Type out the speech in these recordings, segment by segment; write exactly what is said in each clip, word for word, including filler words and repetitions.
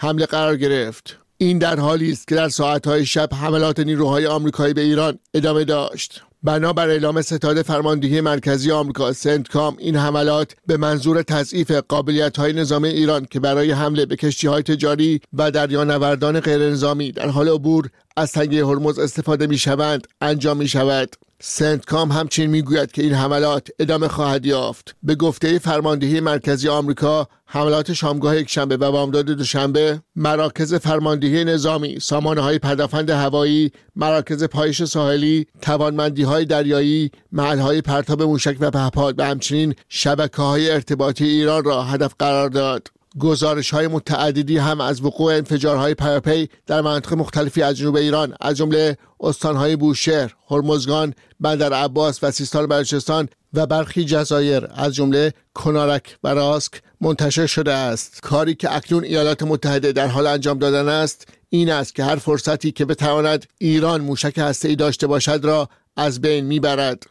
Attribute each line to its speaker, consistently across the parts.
Speaker 1: حمله قرار گرفت. این در حالی است که در ساعت‌های شب حملات نیروهای آمریکایی به ایران ادامه داشت. بنابر اعلام ستاد فرماندهی مرکزی آمریکا سنتکام، این حملات به منظور تضعیف قابلیت‌های نظامی ایران که برای حمله به کشتی‌های تجاری و دریانوردان غیرنظامی در حال عبور از تنگه هرمز استفاده می‌شوند انجام می‌شود. سنتکام همچنین میگوید که این حملات ادامه خواهد یافت. به گفته فرماندهی مرکزی آمریکا، حملات شامگاه یکشنبه و بامداد دوشنبه مراکز فرماندهی نظامی، سامانه‌های پدافند هوایی، مراکز پایش ساحلی، توانمندی‌های دریایی، محل‌های پرتاب موشک و پهپاد و همچنین شبکه‌های ارتباطی ایران را هدف قرار داد. گزارش‌های متعددی هم از وقوع انفجارهای پیاپی در مناطق مختلفی از جنوب ایران از جمله استان‌های بوشهر، هرمزگان، بندر عباس و سیستان بلوچستان و برخی جزایر از جمله کنارک و راسک منتشر شده است. کاری که اکنون ایالات متحده در حال انجام دادن است این است که هر فرصتی که بتواند ایران موشک هسته‌ای داشته باشد را از بین میبرد.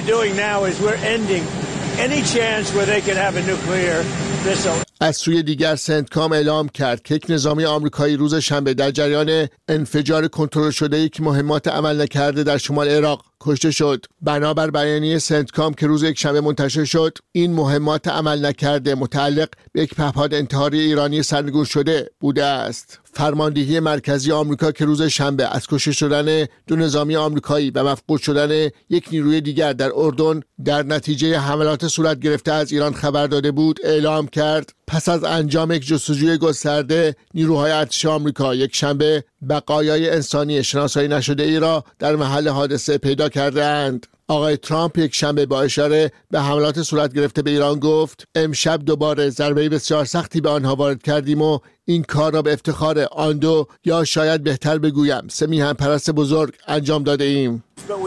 Speaker 1: از سوی دیگر سنتکام اعلام کرد که یک نظامی آمریکایی روز شنبه در جریان انفجار کنترل شده یک مهمات عمل نکرده در شمال عراق کشته شد. بنابر بیانیه سنتکام که روز یک شنبه منتشر شد، این مهمات عمل نکرده متعلق به یک پهپاد انتحاری ایرانی سرنگون شده بوده است. فرماندهی مرکزی آمریکا که روز شنبه از کشته شدن دو نظامی آمریکایی و مفقود شدن یک نیروی دیگر در اردن در نتیجه حملات صورت گرفته از ایران خبر داده بود، اعلام کرد پس از انجام یک جستجوی گسترده نیروهای ارتش آمریکا یک شنبه بقایای انسانی شناسایی نشده ای را در محل حادثه پیدا کرده اند. آقای ترامپ یک شنبه با اشاره به حملات صورت گرفته به ایران گفت امشب دوباره ضربه بسیار سختی به آنها وارد کردیم و این کار را به افتخار آن دو یا شاید بهتر بگویم سه میهن پرست بزرگ انجام داده ایم.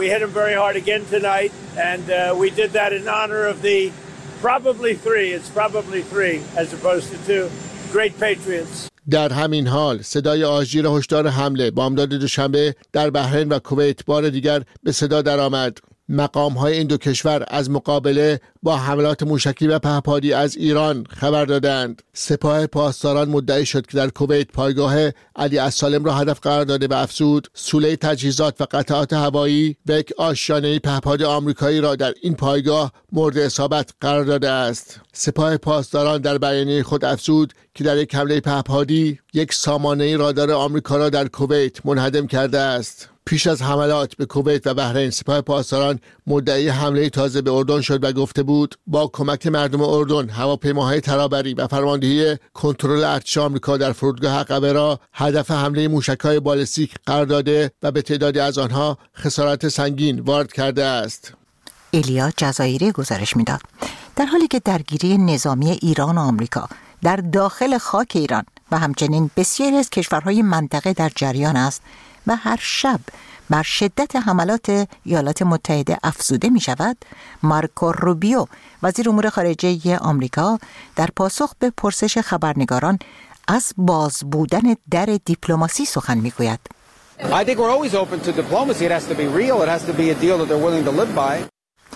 Speaker 1: در همین حال صدای آژیر هشدار حمله بامداد دوشنبه در بحرین و کویت بار دیگر به صدا درآمد. مقام‌های این دو کشور از مقابله با حملات موشکی و پهپادی از ایران خبر دادند. سپاه پاسداران مدعی شد که در کویت پایگاه علی السالم را هدف قرار داده و افزود سوله تجهیزات و قطعات هوایی و یک آشیانه پهپاد آمریکایی را در این پایگاه مورد اصابت قرار داده است. سپاه پاسداران در بیانیه خود افزود که در یک حمله پهپادی یک سامانه رادار آمریکا را در کویت منهدم کرده است. پیش از حملات به کویت و بحرین، سپاه پاسداران مدعی حمله تازه به اردن شد و گفته بود با کمک مردم اردن هواپیماهای ترابری و فرماندهی کنترل ارتش آمریکا در فرودگاه عقبه را هدف حمله موشک‌های بالستیک قرار داده و به تعدادی از آنها خسارات سنگین وارد کرده است.
Speaker 2: ایلیا جزایری گزارش میداد. در حالی که درگیری نظامی ایران و آمریکا در داخل خاک ایران و همچنین بسیاری از کشورهای منطقه در جریان است و هر شب بر شدت حملات ایالات متحده افزوده می شود، مارکو روبیو وزیر امور خارجه آمریکا در پاسخ به پرسش خبرنگاران از باز بودن در دیپلماسی سخن می گوید.
Speaker 3: I think we're always open to diplomacy. It has to be real. It has to be a deal that they're willing to live by.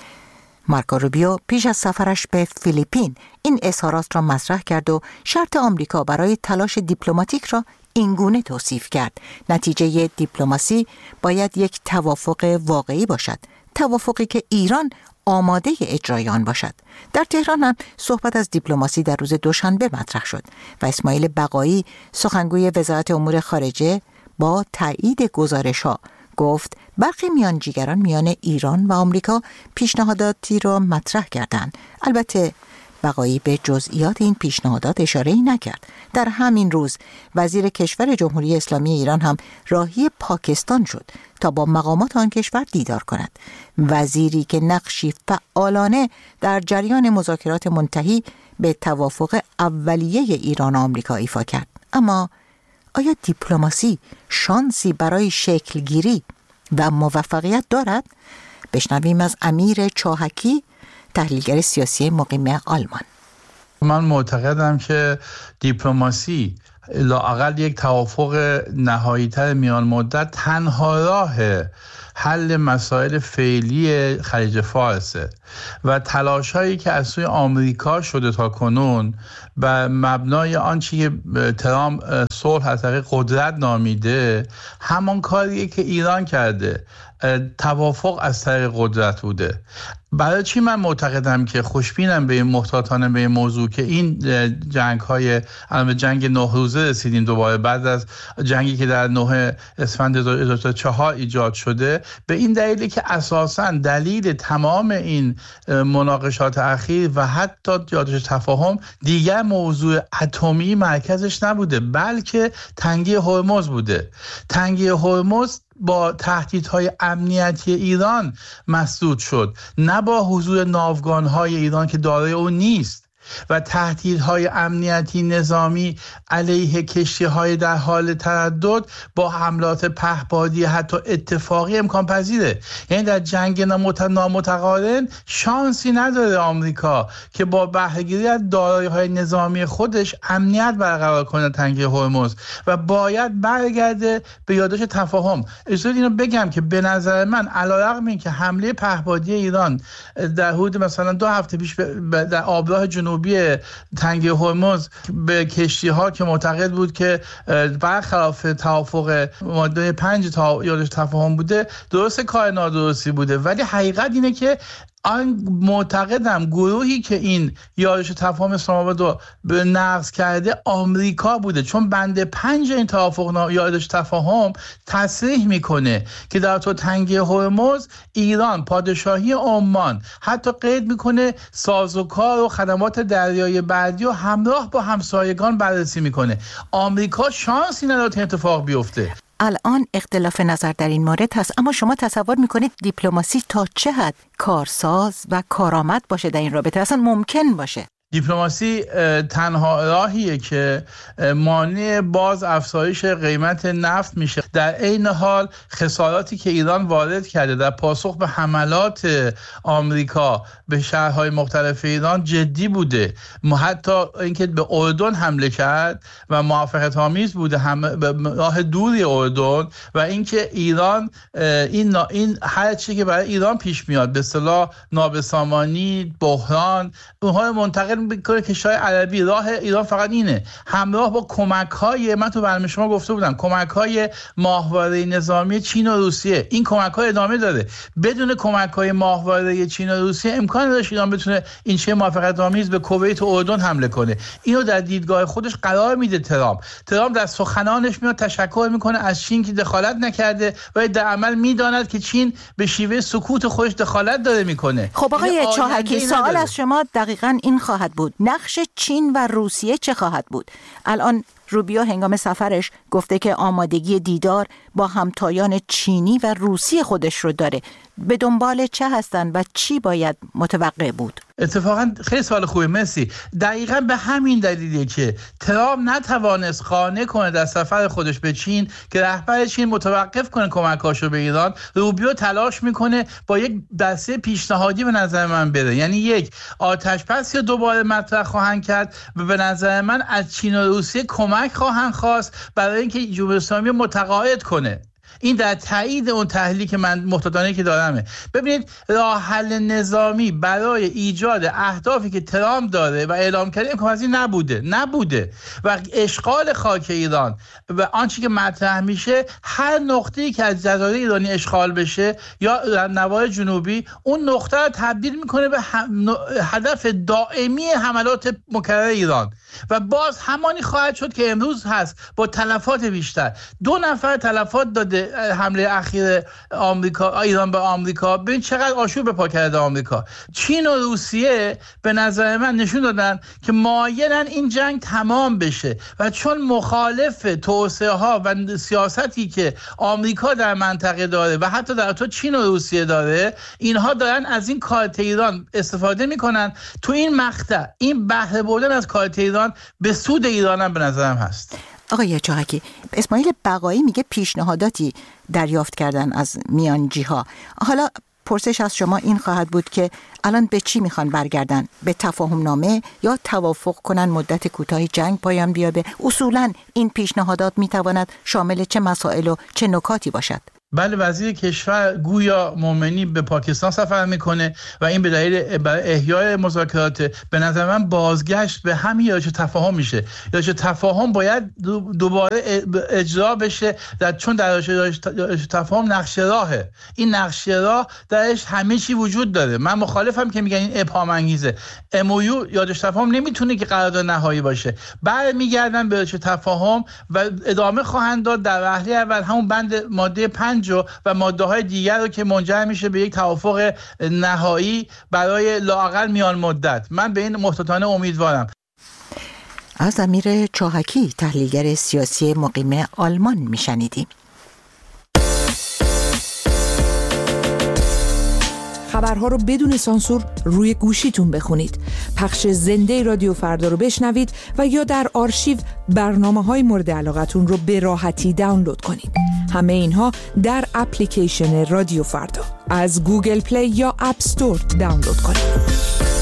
Speaker 2: مارکو روبیو پیش از سفرش به فیلیپین این اظهارات را مطرح کرد و شرط آمریکا برای تلاش دیپلماتیک را اینگونه توصیف کرد: نتیجه دیپلماسی باید یک توافق واقعی باشد، توافقی که ایران آماده اجرای آن باشد. در تهران هم صحبت از دیپلماسی در روز دوشنبه مطرح شد و اسماعیل بقایی سخنگوی وزارت امور خارجه با تایید گزارش‌ها گفت برخی میانجیگران میان ایران و آمریکا پیشنهاداتی را مطرح کردند. البته بقایی به جزئیات این پیشنهادات اشاره‌ای نکرد. در همین روز وزیر کشور جمهوری اسلامی ایران هم راهی پاکستان شد تا با مقامات آن کشور دیدار کند. وزیری که نقشی فعالانه در جریان مذاکرات منتهی به توافق اولیه ایران و آمریکا ایفا کرد. اما آیا دیپلماسی شانسی برای شکلگیری و موفقیت دارد؟ بشنویم از امیر چاهکی، تحلیلگر سیاسی مقیم آلمان.
Speaker 4: من معتقدم که دیپلماسی لااقل یک توافق نهایی‌تر میان مدت تنها راه حل مسائل فعلی خلیج فارسه و تلاش هایی که از سوی آمریکا شده تا کنون و مبنای آنچه که ترامپ صلح از طریق قدرت نامیده همان کاریه که ایران کرده، توافق از طریق قدرت بوده. برای چی من معتقدم که خوشبینم به این محتاطانه به این موضوع که این جنگ های الان جنگ نه روزه رسیدیم دوباره بعد از جنگی که در نه اسفند دو هزار و چهار ایجاد شده، به این دلیلی که اساساً دلیل تمام این مناقشات اخیر و حتی یادش تفاهم دیگر موضوع اتمی مرکزش نبوده، بلکه تنگی هرمز بوده. تنگی هرمز با تهدیدهای امنیتی ایران مسدود شد، نه با حضور ناوگان‌های ایران که دارای اون نیست و تهدیدهای امنیتی نظامی علیه کشتی‌های در حال تردد با حملات پهپادی حتی اتفاقی امکان پذیره. یعنی در جنگ نامتقارن شانسی نداره آمریکا که با بهره‌گیری از دارایی‌های نظامی خودش امنیت برقرار کنه تنگی هرمز و باید برگرده به یادداشت تفاهم. اجازه اینو بگم که به نظر من علیرغم اینکه حمله پهپادی ایران در حدود مثلا دو هفته پیش در آبراه جنوبی تنگی هرمز به کشتی ها که معتقد بود که برخلاف توافق ماده پنج تا یادداشت تفاهم بوده، درست کار نادرستی بوده، ولی حقیقت اینه که آن معتقدم گروهی که این یادداشت تفاهم اسلام آباد رو نقض کرده آمریکا بوده، چون بند پنج این توافق یادداشت تفاهم تصریح میکنه که در تو تنگی هرمز ایران پادشاهی عمان حتی قید میکنه سازوکار و خدمات دریایی بعدی و همراه با همسایگان بررسی میکنه. آمریکا شانسی نداره این اتفاق بیفته.
Speaker 2: الان اختلاف نظر در این مورد هست، اما شما تصور میکنید دیپلماسی تا چه حد کارساز و کارآمد باشه در این رابطه، اصلا ممکن باشه؟
Speaker 4: دیپلماسی تنها راهیه که مانع باز افزایش قیمت نفت میشه. در عین حال خساراتی که ایران وارد کرده در پاسخ به حملات آمریکا به شهرهای مختلف ایران جدی بوده. حتی اینکه به اردن حمله کرد و موافقت آمیز بوده، هم به راه دوری اردن، و اینکه ایران این این هر چیزی که برای ایران پیش میاد به اصطلاح نابسامانی، بحران، اونها منتقل میکنه کشورهای عربی. راه ایران فقط اینه، همراه با کمک‌های، من تو برنامه شما گفته بودم، کمک‌های ماهواره نظامی چین و روسیه. این کمک‌ها ادامه داره. بدون کمک‌های ماهواره چین و روسیه امکان نداشت ایران بتونه این چه موافقت آمیز به کویت و اردن حمله کنه. اینو در دیدگاه خودش قرار میده ترامپ. ترامپ در سخنانش میاد تشکر میکنه از چین که دخالت نکرده و در عمل میداند که چین به شیوه سکوت خودش دخالت داره میکنه.
Speaker 2: خب آقای چاهکی، سوال از شما دقیقاً این خواهد بود، نقش چین و روسیه چه خواهد بود؟ الان روبیو هنگام سفرش گفته که آمادگی دیدار با همتایان چینی و روسی خودش رو داره. به دنبال چه هستن و چی باید متوقع بود؟
Speaker 4: اتفاقا خیلی سوال خوبه، مرسی. دقیقاً به همین دلیلیه که ترامپ نتوانست قانع کنه در سفر خودش به چین که رهبر چین متوقف کنه کمکاشو به ایران. روبیو تلاش میکنه با یک دسته پیشنهادی به نظر من بره، یعنی یک آتش‌بس یا دوباره مطرح خواهند کرد و به نظر من از چین و روسیه کمک خواهند خواست برای اینکه جمهوری اسلامی متقاعد کنه. این در تایید اون تحلیلی که من محتاطانه که دارمه. ببینید راه حل نظامی برای ایجاد اهدافی که ترامپ داره و اعلام کرده امکانپذیر نبوده نبوده و اشغال خاک ایران و آنچه که مطرح میشه، هر نقطه‌ای که از جزایر ایرانی اشغال بشه یا نواحی جنوبی، اون نقطه رو تبدیل میکنه به هدف دائمی حملات مکرر ایران و باز همانی خواهد شد که امروز هست با تلفات بیشتر. دو نفر تلفات داده حمله اخیر آمریکا، ایران به آمریکا. ببین چقدر آشوب به پا کرده آمریکا. چین و روسیه به نظر من نشون دادن که مایلن این جنگ تمام بشه و چون مخالف توسعه ها و سیاستی که آمریکا در منطقه داره و حتی در تو چین و روسیه داره، اینها دارن از این کارت ایران استفاده میکنن. تو این مقطع این بهره بردن از کارت ایران به سود ایران هم به نظرم هست.
Speaker 2: آقای چاهکی، اسماعیل بقایی میگه پیشنهاداتی دریافت کردن از میانجی ها. حالا پرسش از شما این خواهد بود که الان به چی میخوان برگردن؟ به تفاهم نامه یا توافق کنن مدت کوتاهی جنگ پایان بیابه؟ اصولاً این پیشنهادات میتواند شامل چه مسائل و چه نکاتی باشد؟
Speaker 4: بله، وزیر کشور گویا مومنی به پاکستان سفر میکنه و این به دلیل احیای مذاکرات. به نظر من بازگشت به همین یارش تفاهم میشه. یارش تفاهم باید دوباره اجرا بشه در چون در یارش تفاهم نقشه راهه. این نقشه راه درش همه چی وجود داره. من مخالفم که میگن این ابهام انگیزه. ام او یو یارش تفاهم نمیتونه که قرارداد نهایی باشه. برمیگردن به یارش تفاهم و ادامه خواهند داد در وهله اول همون بند ماده پنج و ماده های دیگر رو که منجر میشه به یک توافق نهایی برای لااقل میان مدت. من به این محتاطانه امیدوارم.
Speaker 2: از امیر چاهکی، تحلیلگر سیاسی مقیم آلمان میشنیدیم.
Speaker 5: خبرها رو بدون سانسور روی گوشیتون بخونید. پخش زنده رادیو فردا رو بشنوید و یا در آرشیو برنامه‌های مورد علاقتون رو به راحتی دانلود کنید. همه اینها در اپلیکیشن رادیو فردا از گوگل پلی یا اپ استور دانلود کنید.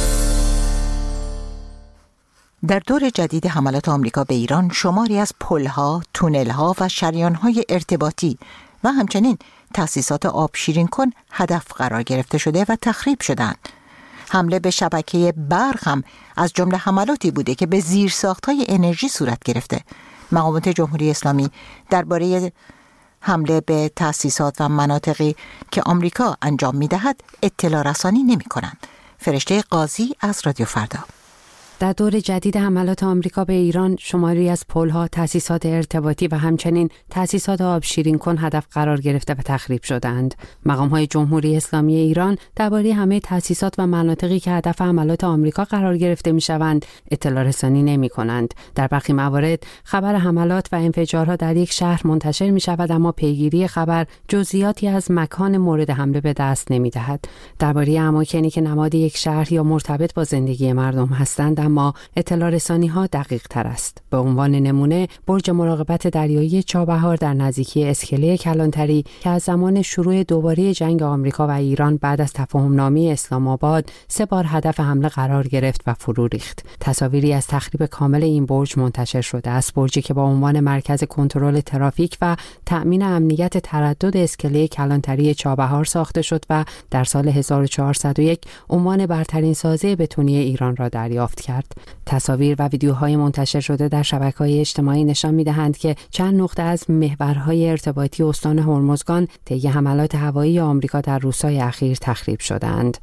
Speaker 2: در دور جدید حملات آمریکا به ایران، شماری از پل‌ها، تونل‌ها و شریان‌های ارتباطی و همچنین تأسیسات آبشیرین کن هدف قرار گرفته شده و تخریب شدند. حمله به شبکه برق هم از جمله حملاتی بوده که به زیرساخت‌های انرژی صورت گرفته. مقامات جمهوری اسلامی درباره حمله به تأسیسات و مناطقی که آمریکا انجام می‌دهد اطلاع رسانی نمی‌کنند. فرشته قاضی از رادیو فردا.
Speaker 6: در دور جدید حملات آمریکا به ایران، شماری از پل‌ها، تأسیسات ارتباطی و همچنین تأسیسات آبشیرین کن هدف قرار گرفته و تخریب شدند. مقام‌های جمهوری اسلامی ایران درباره همه تأسیسات و مناطقی که هدف حملات آمریکا قرار گرفته می‌شوند اطلاع رسانی نمی‌کنند. در برخی موارد خبر حملات و انفجارها در یک شهر منتشر می‌شود، اما پیگیری خبر جزئیاتی از مکان مورد حمله به دست نمی‌دهد. درباره اماکنی که نماد یک شهر یا مرتبط با زندگی مردم هستند اما اطلاع رسانی ها دقیق تر است. به عنوان نمونه، برج مراقبت دریایی چابهار در نزدیکی اسکله کلانتری که از زمان شروع دوباره جنگ آمریکا و ایران بعد از تفاهمنامه اسلام آباد سه بار هدف حمله قرار گرفت و فرو ریخت. تصاویری از تخریب کامل این برج منتشر شده است. برجی که با عنوان مرکز کنترل ترافیک و تأمین امنیت تردد اسکله کلانتری چابهار ساخته شد و در سال هزار و چهارصد و یک عنوان برترین سازه بتونی ایران را دریافت کرد. تصاویر و ویدیوهای منتشر شده در شبکه‌های اجتماعی نشان می‌دهند که چند نقطه از محورهای ارتباطی استان هرمزگان طی حملات هوایی آمریکا در روزهای اخیر تخریب شدند.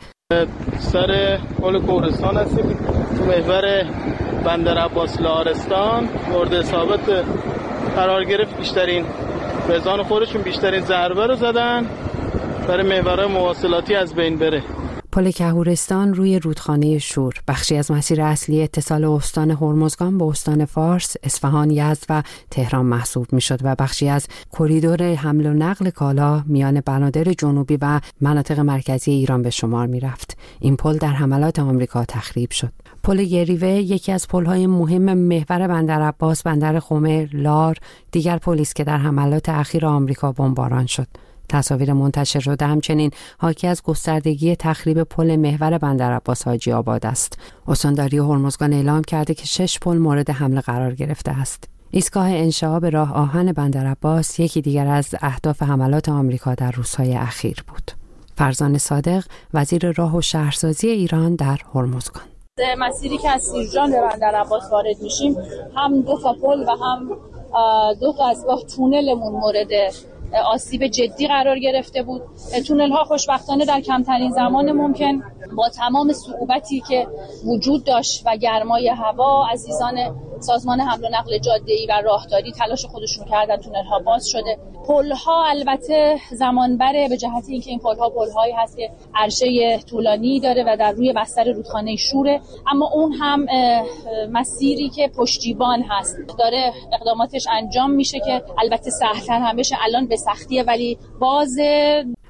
Speaker 7: سر پل کوهستان هستیم تو محور بندر عباس لارستان مورد اصابت قرار گرفت. بیشترین بزان خودشون بیشترین ضربه رو زدن برای محورهای مواصلاتی از بین بره.
Speaker 6: پل کهورستان روی رودخانه شور بخشی از مسیر اصلی اتصال استان هرمزگان با استان فارس، اصفهان، یزد و تهران محسوب می‌شد و بخشی از کریدور حمل و نقل کالا میان بنادر جنوبی و مناطق مرکزی ایران به شمار می‌رفت. این پل در حملات آمریکا تخریب شد. پل گریوه یکی از پل‌های مهم محور بندر عباس، بندر خمر، لار، دیگر پلی است که در حملات اخیر آمریکا بمباران شد. تصاویر منتشر شده همچنین حاکی از گستردگی تخریب پل محور بندر عباس حاجی آباد است. استانداری هرمزگان اعلام کرده که شش پل مورد حمله قرار گرفته است. ایستگاه انشعاب راه آهن بندر عباس یکی دیگر از اهداف حملات آمریکا در روزهای اخیر بود. فرزان صادق، وزیر راه و شهرسازی ایران در هرمزگان:
Speaker 8: مسیری که از سیرجان به بندر عباس وارد میشیم، هم دو تا پل و هم دو تا اسباه تونلمون مورد آسیب جدی قرار گرفته بود. تونل ها خوشبختانه در کمترین زمان ممکن با تمام صعوبتی که وجود داشت و گرمای هوا، عزیزان سازمان حمل و نقل جاده‌ای و راهداری تلاش خودشون کردن، تونل ها باز شده. پل ها البته زمان بره به جهت اینکه این پل ها پل هایی هست که عرشه طولانی داره و در روی بستر رودخانه شوره، اما اون هم مسیری که پشتیبان هست داره اقداماتش انجام میشه که البته سهل‌تر هم بشه. الان به سختیه ولی باز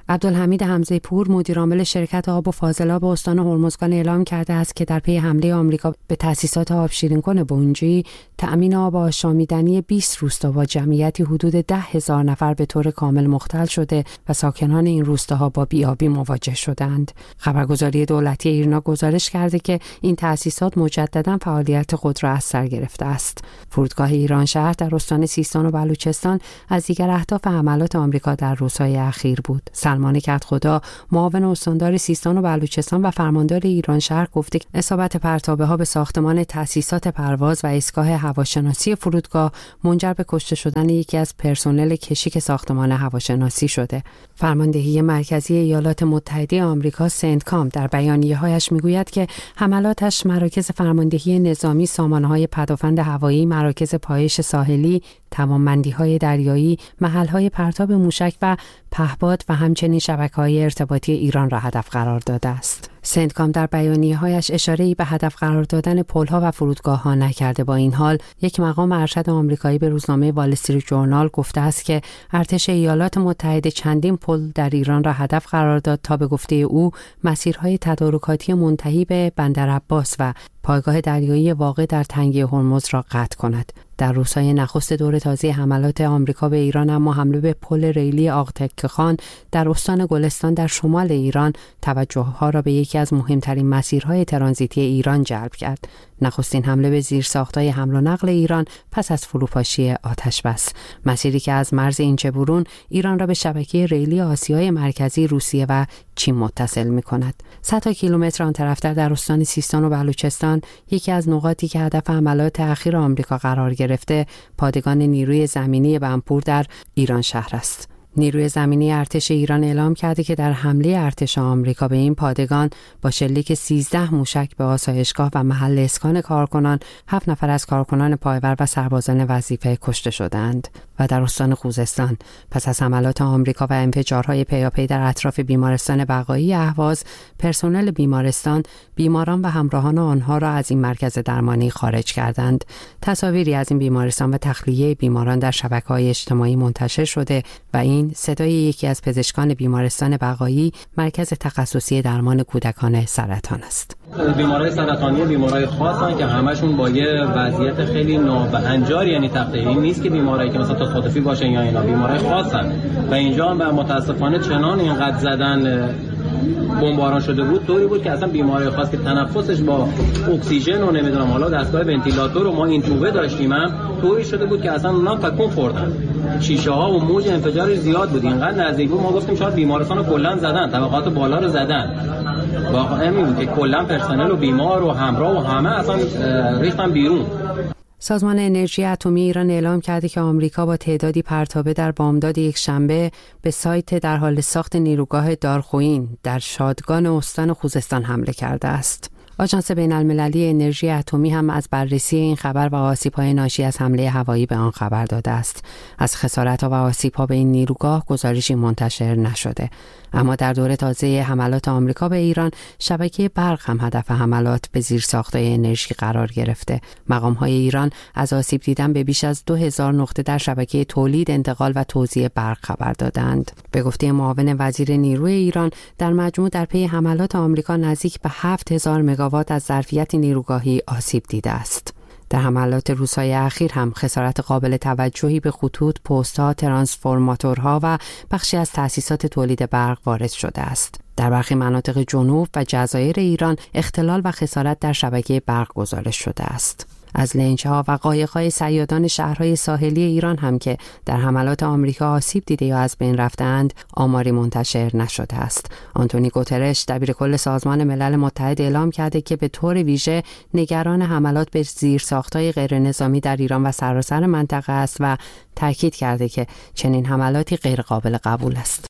Speaker 6: عبدالحمید حمزه پور مدیر عامل شرکت آب و فاضلاب استان هرمزگان اعلام کرده است که در پی حمله آمریکا به تأسیسات آب شیرین‌کن بونجی، تأمین آب آشامیدنی بیست روستا با جمعیتی حدود ده هزار نفر به طور کامل مختل شده و ساکنان این روستاها با بی‌آبی مواجه شدند. خبرگزاری دولتی ایرنا گزارش کرده که این تأسیسات مجددا فعالیت خود را از سر گرفته است. فرودگاه ایران شهر در استان سیستان و بلوچستان از دیگر اهداف حملات آمریکا در روزهای اخیر بود. سلمان کدخدا، معاون استاندار سیستان و بلوچستان و فرماندار ایران شهر گفته که اصابت پرتابه ها به ساختمان تأسیسات پرواز و ایستگاه هواشناسی فرودگاه منجر به کشته شدن یکی از پرسنل کشیک ساختمان هواشناسی شده. فرماندهی مرکزی ایالات متحده آمریکا سنتکام در بیانیه‌هایش میگوید که حملاتش مراکز فرماندهی نظامی، سامانه‌های پدافند هوایی، مراکز پایش ساحلی، توانمندی‌های دریایی، محل‌های پرتاب موشک و پهپاد و همچنین شبکه‌های ارتباطی ایران را هدف قرار داده است. سنتکام در بیانیه‌هایش اشاره‌ای به هدف قرار دادن پل‌ها و فرودگاه‌ها نکرده. با این حال یک مقام ارشد آمریکایی به روزنامه وال استریت ژورنال گفته است که ارتش ایالات متحده چندین پل در ایران را هدف قرار داد تا به گفته او مسیرهای تدارکاتی منتهی به بندرعباس و پایگاه دریایی واقع در تنگه هرمز را قطع کند. در روزهای نخست دور تازه حملات آمریکا به ایران اما حمله به پل ریلی آقتکخان در استان گلستان در شمال ایران توجه‌ها را به یکی از مهمترین مسیرهای ترانزیتی ایران جلب کرد. نخستین حمله به زیرساخت‌های حمل و نقل ایران پس از فروپاشی آتشبس، مسیری که از مرز اینچه‌برون ایران را به شبکه ریلی آسیای مرکزی، روسیه و چین متصل می‌کند. صد تا کیلومتر آن طرفتر در استان سیستان و بلوچستان، یکی از نقاطی که هدف حملات اخیر آمریکا قرار گرفته، پادگان نیروی زمینی بنپور در ایران شهر است. نیروی زمینی ارتش ایران اعلام کرده که در حمله ارتش آمریکا به این پادگان با شلیک سیزده موشک به آسایشگاه و محل اسکان کارکنان، هفت نفر از کارکنان پایور و سربازان وظیفه کشته شدند. و در استان خوزستان پس از حملات آمریکا و انفجارهای پیاپی در اطراف بیمارستان بقایی اهواز، پرسنل بیمارستان بیماران و همراهان آنها را از این مرکز درمانی خارج کردند. تصاویری از این بیمارستان و تخلیه بیماران در شبکه‌های اجتماعی منتشر شده و این صدای یکی از پزشکان بیمارستان بقایی، مرکز تخصصی درمان کودکان سرطان است.
Speaker 9: بیمارای سرطانی بیمارای خاصن که همشون با یه وضعیت خیلی نابهنجار، یعنی تقریبی نیست که بیمارایی که مثلا تصادفی باشن یا اینا، بیمارای خاصن و اینجا هم متاسفانه چنان اینقدر زدن بمباران شده بود، طوری بود که اصلا بیماری خاص که تنفسش با اکسیژن و نمیدونم حالا دستگاه ونتیلاتور و ما این توبه داشتیم هم طوری شده بود که اصلا اونا فکون خوردن. شیشه ها و موج انفجارش زیاد بود، اینقدر نزدیک بود ما گفتیم شاید بیمارستان رو کلا زدن، طبقات بالا رو زدن. واقعا همین بود که کلا پرسنل و بیمار و همراه و همه اصلا ریختن بیرون.
Speaker 6: سازمان انرژی اتمی ایران اعلام کرده که آمریکا با تعدادی پرتابه در بامداد یک شنبه به سایت در حال ساخت نیروگاه دارخوئین در شادگان استان خوزستان حمله کرده است. آژانس بین‌المللی انرژی اتمی هم از بررسی این خبر و آسیب‌های ناشی از حمله هوایی به آن خبر داده است. از خسارت‌ها و آسیب‌ها به این نیروگاه گزارشی منتشر نشده. اما در دوره تازه حملات آمریکا به ایران، شبکه برق هم هدف حملات به زیرساخت‌های انرژی قرار گرفته. مقام‌های ایران از آسیب دیدن به بیش از دو هزار نقطه در شبکه تولید، انتقال و توزیع برق خبر دادند. به گفته معاون وزیر نیروی ایران، در مجموع در پی حملات آمریکا نزدیک به هفت هزار مگاوات از ظرفیت نیروگاهی آسیب دیده است. در حملات روزهای اخیر هم خسارت قابل توجهی به خطوط، پست‌ها، ترانسفورماتورها و بخشی از تأسیسات تولید برق وارد شده است. در برخی مناطق جنوب و جزایر ایران اختلال و خسارت در شبکه برق گزارش شده است. از لنج‌ها و قایق‌های صیادان شهرهای ساحلی ایران هم که در حملات آمریکا آسیب دیده یا از بین رفتند، آماری منتشر نشده است. آنتونی گوترش، دبیرکل سازمان ملل متحد، اعلام کرده که به طور ویژه نگران حملات به زیرساخت‌های غیرنظامی در ایران و سراسر منطقه است و تاکید کرده که چنین حملاتی غیر قابل قبول است.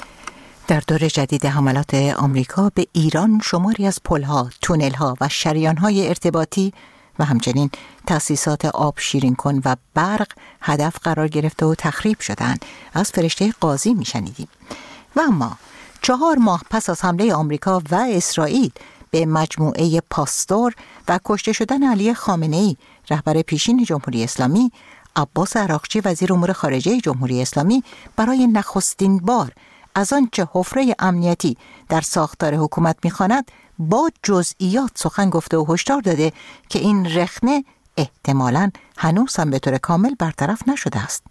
Speaker 2: در دور جدید حملات آمریکا به ایران، شماری از پل‌ها، تونل‌ها و شریان‌های ارتباطی و همچنین تأسیسات آب شیرین کن و برق هدف قرار گرفته و تخریب شدند. از فرشته قاضی میشنیدیم. و اما چهار ماه پس از حمله آمریکا و اسرائیل به مجموعه پاستور و کشته شدن علی خامنه‌ای، رهبر پیشین جمهوری اسلامی، عباس عراقچی وزیر امور خارجه جمهوری اسلامی برای نخستین بار از آنچه حفره امنیتی در ساختار حکومت می‌خواند با جزئیات سخن گفته و هشدار داده که این رخنه احتمالاً هنوز هم به طور کامل برطرف نشده است.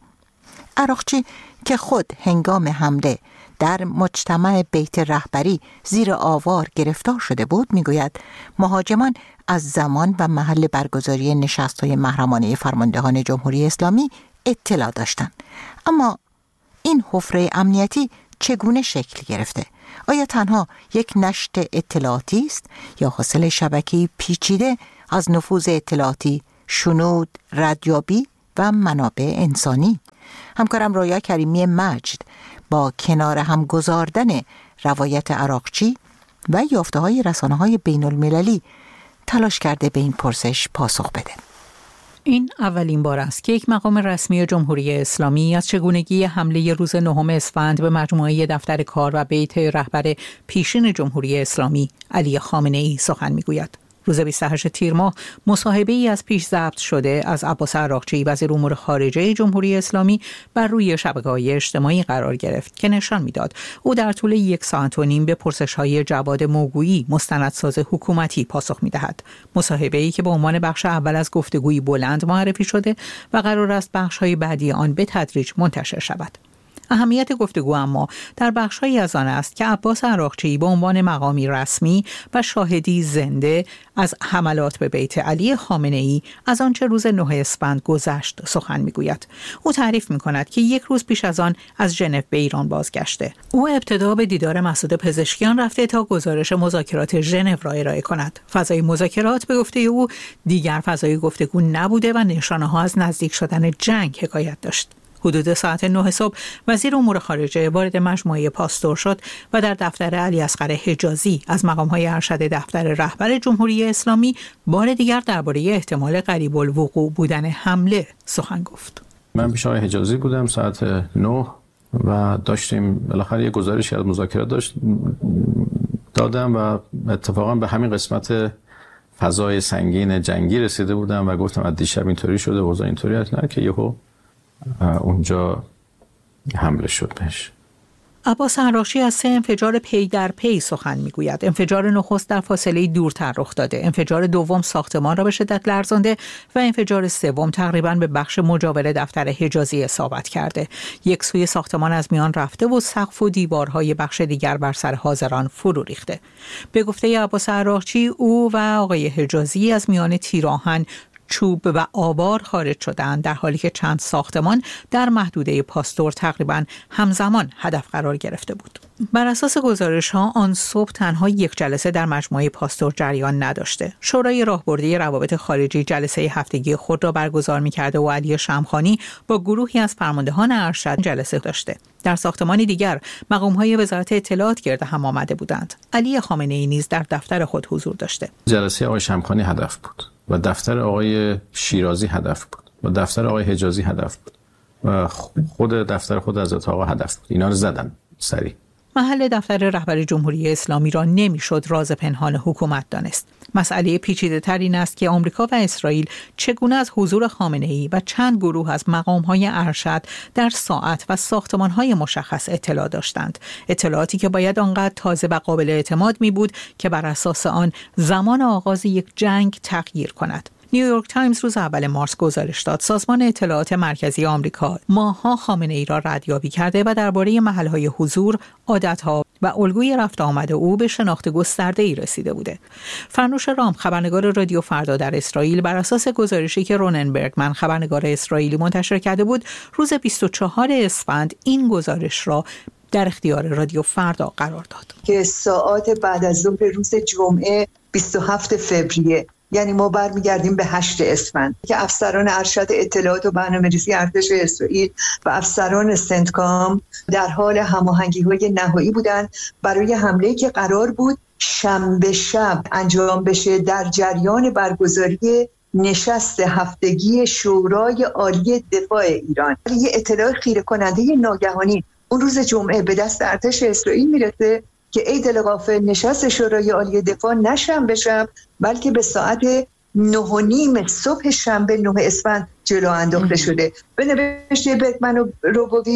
Speaker 2: عراقچی که خود هنگام حمله در مجتمع بیت رهبری زیر آوار گرفتار شده بود میگوید مهاجمان از زمان و محل برگزاری نشست‌های محرمانه فرماندهان جمهوری اسلامی اطلاع داشتند، اما این حفره امنیتی چگونه شکل گرفته؟ آیا تنها یک نشت اطلاعاتی است یا حاصل شبکه‌ای پیچیده از نفوذ اطلاعاتی، شنود، ردیابی و منابع انسانی؟ همکارم رویا کریمی مجد با کنار هم گذاردن روایت عراقچی و یافته‌های رسانه‌های بین‌المللی تلاش کرده به این پرسش پاسخ بده.
Speaker 10: این اولین بار است که یک مقام رسمی جمهوری اسلامی از چگونگی حمله روز نهم اسفند به مجموعه دفتر کار و بیت رهبر پیشین جمهوری اسلامی علی خامنه‌ای سخن می‌گوید. روز بیست و هشتم تیر ماه مصاحبه‌ای از پیش ضبط شده از عباس عراقچی وزیر امور خارجه جمهوری اسلامی بر روی شبکه‌های اجتماعی قرار گرفت که نشان می‌داد او در طول یک ساعت و نیم به پرسش‌های جواد موگویی مستندساز حکومتی پاسخ می‌دهد. مصاحبه‌ای که به عنوان بخش اول از گفتگوی بلند معرفی شده و قرار است بخش‌های بعدی آن به تدریج منتشر شود. اهمیت گفتگو اما در بخش‌هایی از آن است که عباس عراقچی به عنوان مقامی رسمی و شاهدی زنده از حملات به بیت علی خامنه‌ای از آنچه روز نه اسفند گذشت سخن می‌گوید. او تعریف می‌کند که یک روز پیش از آن از ژنو به ایران بازگشته. او ابتدا به دیدار مسعود پزشکیان رفته تا گزارش مذاکرات ژنو را ارائه کند. فضای مذاکرات به گفته او دیگر فضای گفتگو نبوده و نشانه‌ها از نزدیک شدن جنگ حکایت داشت. حدود ساعت نه صبح وزیر امور خارجه وارد مجموعه پاستور شد و در دفتر علی اصغر حجازی از مقام‌های ارشد دفتر رهبر جمهوری اسلامی بار دیگر درباره احتمال قریب الوقوع بودن حمله سخن گفت.
Speaker 11: من پیش آقای حجازی بودم ساعت نه و داشتیم بالاخره یه گزارشی از مذاکرات داشت دادم و اتفاقا به همین قسمت فضای سنگین جنگی رسیده بودم و گفتم از دیشب اینطوری شده اوضاع اینطوری است، نه که یهو اونجا حمله شد بهش.
Speaker 10: عباس عراقچی از سه انفجار پی در پی سخن میگوید. انفجار نخست در فاصله دورتر رخ داده، انفجار دوم ساختمان را به شدت لرزانده و انفجار سوم تقریباً به بخش مجاور دفتر حجازی اصابت کرده. یک سوی ساختمان از میان رفته و سقف و دیوارهای بخش دیگر بر سر حاضران فرو ریخته. به گفته عباس عراقچی او و آقای حجازی از میان تیراهن، چوب و آوار خارج شدند، در حالی که چند ساختمان در محدوده پاستور تقریباً همزمان هدف قرار گرفته بود. بر اساس گزارش‌ها آن صبح تنها یک جلسه در مجموعه پاستور جریان نداشته. شورای راهبردی روابط خارجی جلسه هفتگی خود را برگزار می‌کرده و علی شمخانی با گروهی از فرماندهان ارشد جلسه داشته. در ساختمانی دیگر مقام‌های وزارت اطلاعات گرد هم آمده بودند. علی خامنه‌ای نیز در دفتر خود حضور داشته.
Speaker 11: جلسه آقای شمخانی هدف بود و دفتر آقای شیرازی هدف بود و دفتر آقای حجازی هدف بود و خود دفتر خود حضرت آقا هدف بود. اینا رو زدن سریع.
Speaker 10: محل دفتر رهبر جمهوری اسلامی را نمیشد راز پنهان حکومت دانست. مسئله پیچیده تر این است که آمریکا و اسرائیل چگونه از حضور خامنه‌ای و چند گروه از مقام‌های ارشد در ساعت و ساختمان‌های مشخص اطلاع داشتند. اطلاعاتی که باید آنقدر تازه و قابل اعتماد می بود که بر اساس آن زمان آغاز یک جنگ تغییر کند. نیویورک تایمز روز اول مارس گزارش داد سازمان اطلاعات مرکزی آمریکا ماه‌ها خامنه‌ای را ردیابی کرده و درباره محل‌های حضور، عادت‌ها و الگوی رفت آمد او به شناخت گسترده‌ای رسیده بوده. فرنوش رام، خبرنگار رادیو فردا در اسرائیل، بر اساس گزارشی که رونن برگمن، خبرنگار اسرائیلی، منتشر کرده بود، روز بیست و چهارم اسفند این گزارش را در اختیار رادیو فردا قرار داد.
Speaker 12: که ساعات بعد از ظهر روز جمعه بیست و هفتم فوریه، یعنی ما برمیگردیم به هشتم اسفند، که افسران ارشد اطلاعات و برنامه‌ریزی ارتش اسرائیل و افسران سنتکام در حال هماهنگی‌های نهایی بودند برای حمله‌ای که قرار بود شنبه شب انجام بشه در جریان برگزاری نشست هفتگی شورای عالی دفاع ایران. یه اطلاع خیره کننده ناگهانی اون روز جمعه به دست ارتش اسرائیل میرسه که ای دل غافل نشست شورای عالی دفاع نه شنبه شب بلکه به ساعت نه و نیم صبح شنبه نه اسفند جلو انداخته شده. به نوشته برگمن و روبوویچ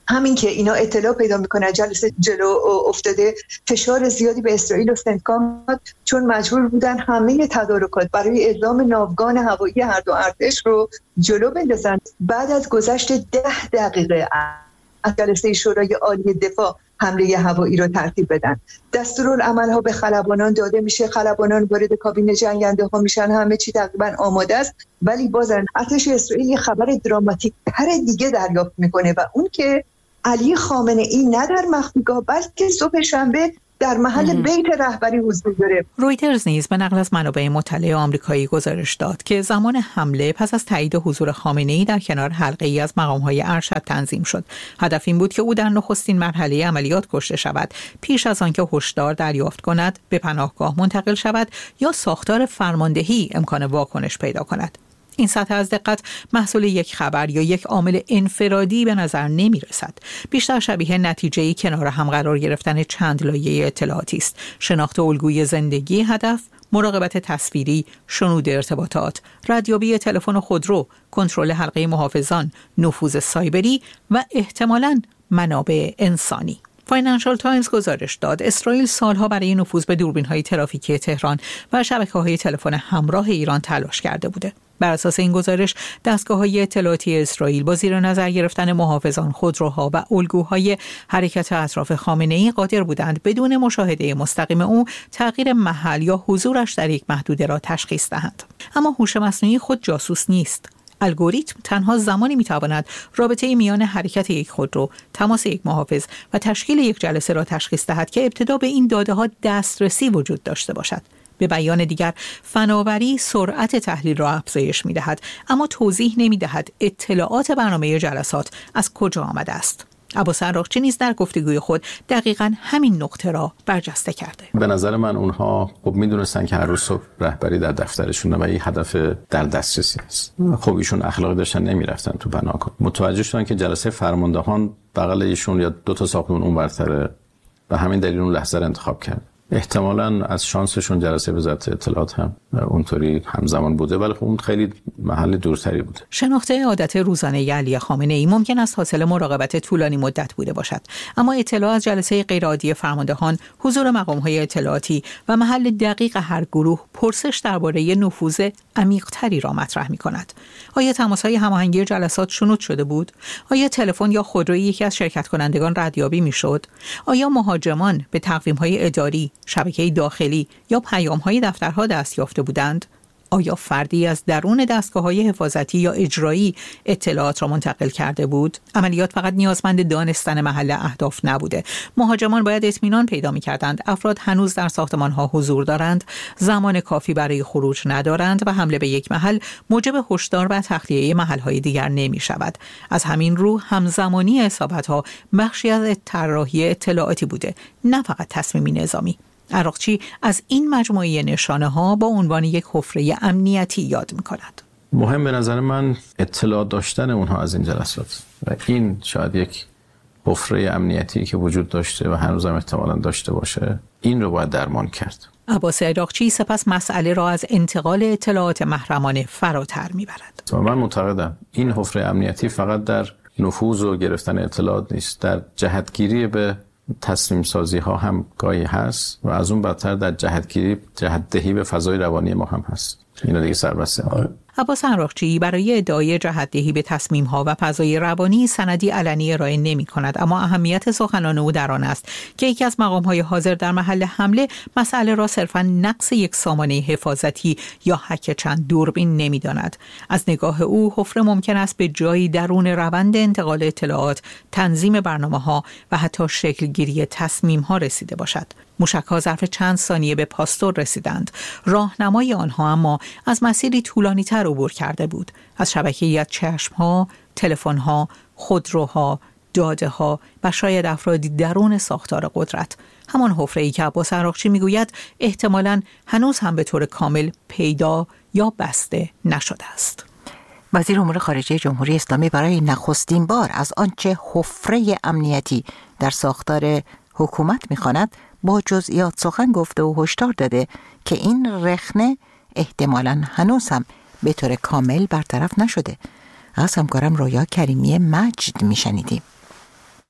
Speaker 12: همین که اینا اطلاع پیدا میکنن جلسه جلو افتاده، فشار زیادی به اسرائیل و سنتکام، چون مجبور بودن همه تدارکات برای اعلام ناوگان هوایی هر دو ارتش رو جلو بندازن. بعد از گذشت ده دقیقه از جلسه شورای عالی دفاع حمله هوایی رو ترتیب بدن. دستورالعمل‌ها به خلبانان داده میشه، خلبانان وارد کابین جنگنده ها میشن، همه چی تقریبا آماده است، ولی بازن ارتش اسرائیل یه خبر دراماتیک تر دیگه دریافت میکنه و اون که علی خامنه‌ای نه در مخفیگاه بلکه صبح شنبه در محل بیت رهبری حضور داره.
Speaker 10: رویترز نیز به نقل از منابع مطلع آمریکایی گزارش داد که زمان حمله پس از تایید حضور خامنه‌ای در کنار حلقه‌ای از مقام‌های ارشد تنظیم شد. هدف این بود که او در نخستین مرحله عملیات کشته شود، پیش از آنکه هشدار دریافت کند، به پناهگاه منتقل شود یا ساختار فرماندهی امکان واکنش پیدا کند. این سطح از دقت محصول یک خبر یا یک عامل انفرادی به نظر نمی رسد. بیشتر شبیه نتیجه‌ای کنار هم قرار گرفتن چند لایه اطلاعاتی است. شناخت الگوی زندگی هدف، مراقبت تصویری، شنود ارتباطات، ردیابی تلفن و خودرو، کنترل حلقه محافظان، نفوذ سایبری و احتمالاً منابع انسانی. فاینانشال تایمز گزارش داد اسرائیل سالها برای نفوذ به دوربین‌های ترافیکی تهران و شبکه‌های تلفن همراه ایران تلاش کرده بوده. بر اساس این گزارش دستگاه‌های اطلاعاتی اسرائیل با زیر نظر گرفتن محافظان، خودروها و الگوهای حرکت اطراف خامنه‌ای قادر بودند بدون مشاهده مستقیم او تغییر محل یا حضورش در یک محدوده را تشخیص دهند. اما هوش مصنوعی خود جاسوس نیست. الگوریتم تنها زمانی میتواند رابطه میان حرکت یک خودرو، تماس یک محافظ و تشکیل یک جلسه را تشخیص دهد که ابتدا به این داده ها دسترسی وجود داشته باشد. به بیان دیگر، فناوری سرعت تحلیل را افزایش می‌دهد، اما توضیح نمی‌دهد اطلاعات برنامه جلسات از کجا آمده است. عباس عراقچی نیز در گفتگوی خود دقیقاً همین نقطه را برجسته کرده.
Speaker 11: به نظر من اونها خب میدونستن که هر روز صبح رهبری در دفترشونه و این هدف در دسترسی است. خب ایشون اخلاقی داشتن نمیرفتن تو بناکن. متوجه شدن که جلسه فرماندهان بغل ایشون یا دو تا ساختمون اون برتره و همین دلیل اون لحظه را انتخاب کرد. احتمالاً از شانسشون جلسه وزارت اطلاعات هم اونطوری همزمان بوده، ولی خب اون خیلی محل دورتری بوده.
Speaker 10: شناخت عادت روزانه علی خامنه‌ای ممکن است حاصل مراقبت طولانی مدت بوده باشد، اما اطلاع از جلسه غیرعادی فرماندهان، حضور مقام‌های اطلاعاتی و محل دقیق هر گروه پرسش درباره نفوذ عمیق‌تری را مطرح می‌کند. آیا تماس‌های هماهنگی جلسات شنود شده بود؟ آیا تلفن یا خودروی یکی از شرکت کنندگان ردیابی می‌شد؟ آیا مهاجمان به تقویم‌های اداری، شبکه داخلی یا پیام‌های دفترها دست یافته بودند؟ آیا فردی از درون دستگاه‌های حفاظتی یا اجرایی اطلاعات را منتقل کرده بود؟ عملیات فقط نیازمند دانستن محل اهداف نبوده. مهاجمان باید اطمینان پیدا می‌کردند افراد هنوز در ساختمان‌ها حضور دارند، زمان کافی برای خروج ندارند و حمله به یک محل موجب هشدار و تخلیه محل‌های دیگر نمی‌شود. از همین رو همزمانی اصابت‌ها بخشی از طراحی اطلاعاتی بوده، نه فقط تصمیمی نظامی. عراقچی از این مجموعه نشانه ها با عنوان یک حفره امنیتی یاد می‌کند.
Speaker 11: مهم به نظر من اطلاع داشتن اونها از این جلسات و این شاید یک حفره امنیتی که وجود داشته و هنوز هم احتمالاً داشته باشه، این رو باید درمان کرد.
Speaker 10: عباس عراقچی سپس مسئله را از انتقال اطلاعات محرمانه فراتر می‌برد.
Speaker 11: من معتقدم این حفره امنیتی فقط در نفوذ و گرفتن اطلاعات نیست، در جهتگیری به تصمیم سازی ها هم گاهی هست و از اون بدتر در جهتگیری جهتدهی به فضای روانی ما هم هست. اینا دیگه سربسته.
Speaker 10: عباس عراقچی برای ادعای جهتدهی به تصمیم ها و فضای روانی سندی علنی ارائه نمی کند، اما اهمیت سخنان او در آن است که یکی از مقام های حاضر در محل حمله مسئله را صرفاً نقص یک سامانه حفاظتی یا هک چند دوربین نمی داند. از نگاه او حفره ممکن است به جایی درون روند انتقال اطلاعات، تنظیم برنامه ها و حتی شکل گیری تصمیم ها رسیده باشد. موشک ها ظرف چند ثانیه به پاستور رسیدند. راهنمای آنها اما از مسیری طولانی تر عبور کرده بود، از شبکه‌ای از چشم ها، تلفن ها، خودروها، داده ها و شاید افرادی درون ساختار قدرت. همان حفره‌ای که عباس عراقچی میگوید احتمالاً هنوز هم به طور کامل پیدا یا بسته نشده است.
Speaker 2: وزیر امور خارجه جمهوری اسلامی برای نخستین بار از آنچه حفره امنیتی در ساختار حکومت می‌خواند با جزئیات سخن گفته و هشدار داده که این رخنه احتمالاً هنوز هم به طور کامل برطرف نشده. از همکارم رویا کریمی مجد میشنیدیم.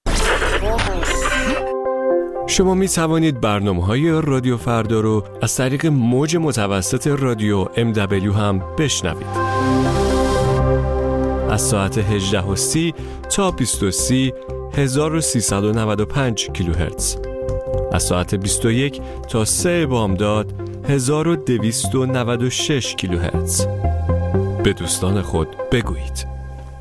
Speaker 13: شما می توانید برنامه‌های رادیو فردا رو از طریق موج متوسط رادیو ام دبلیو هم بشنوید. از ساعت هجده و سی تا بیست و سی هزار و سیصد و نود و پنج کیلوهرتز. از ساعت بیست و یک تا سه بامداد هزار و دویست و نود و شش کیلوهرتز. به دوستان خود بگویید.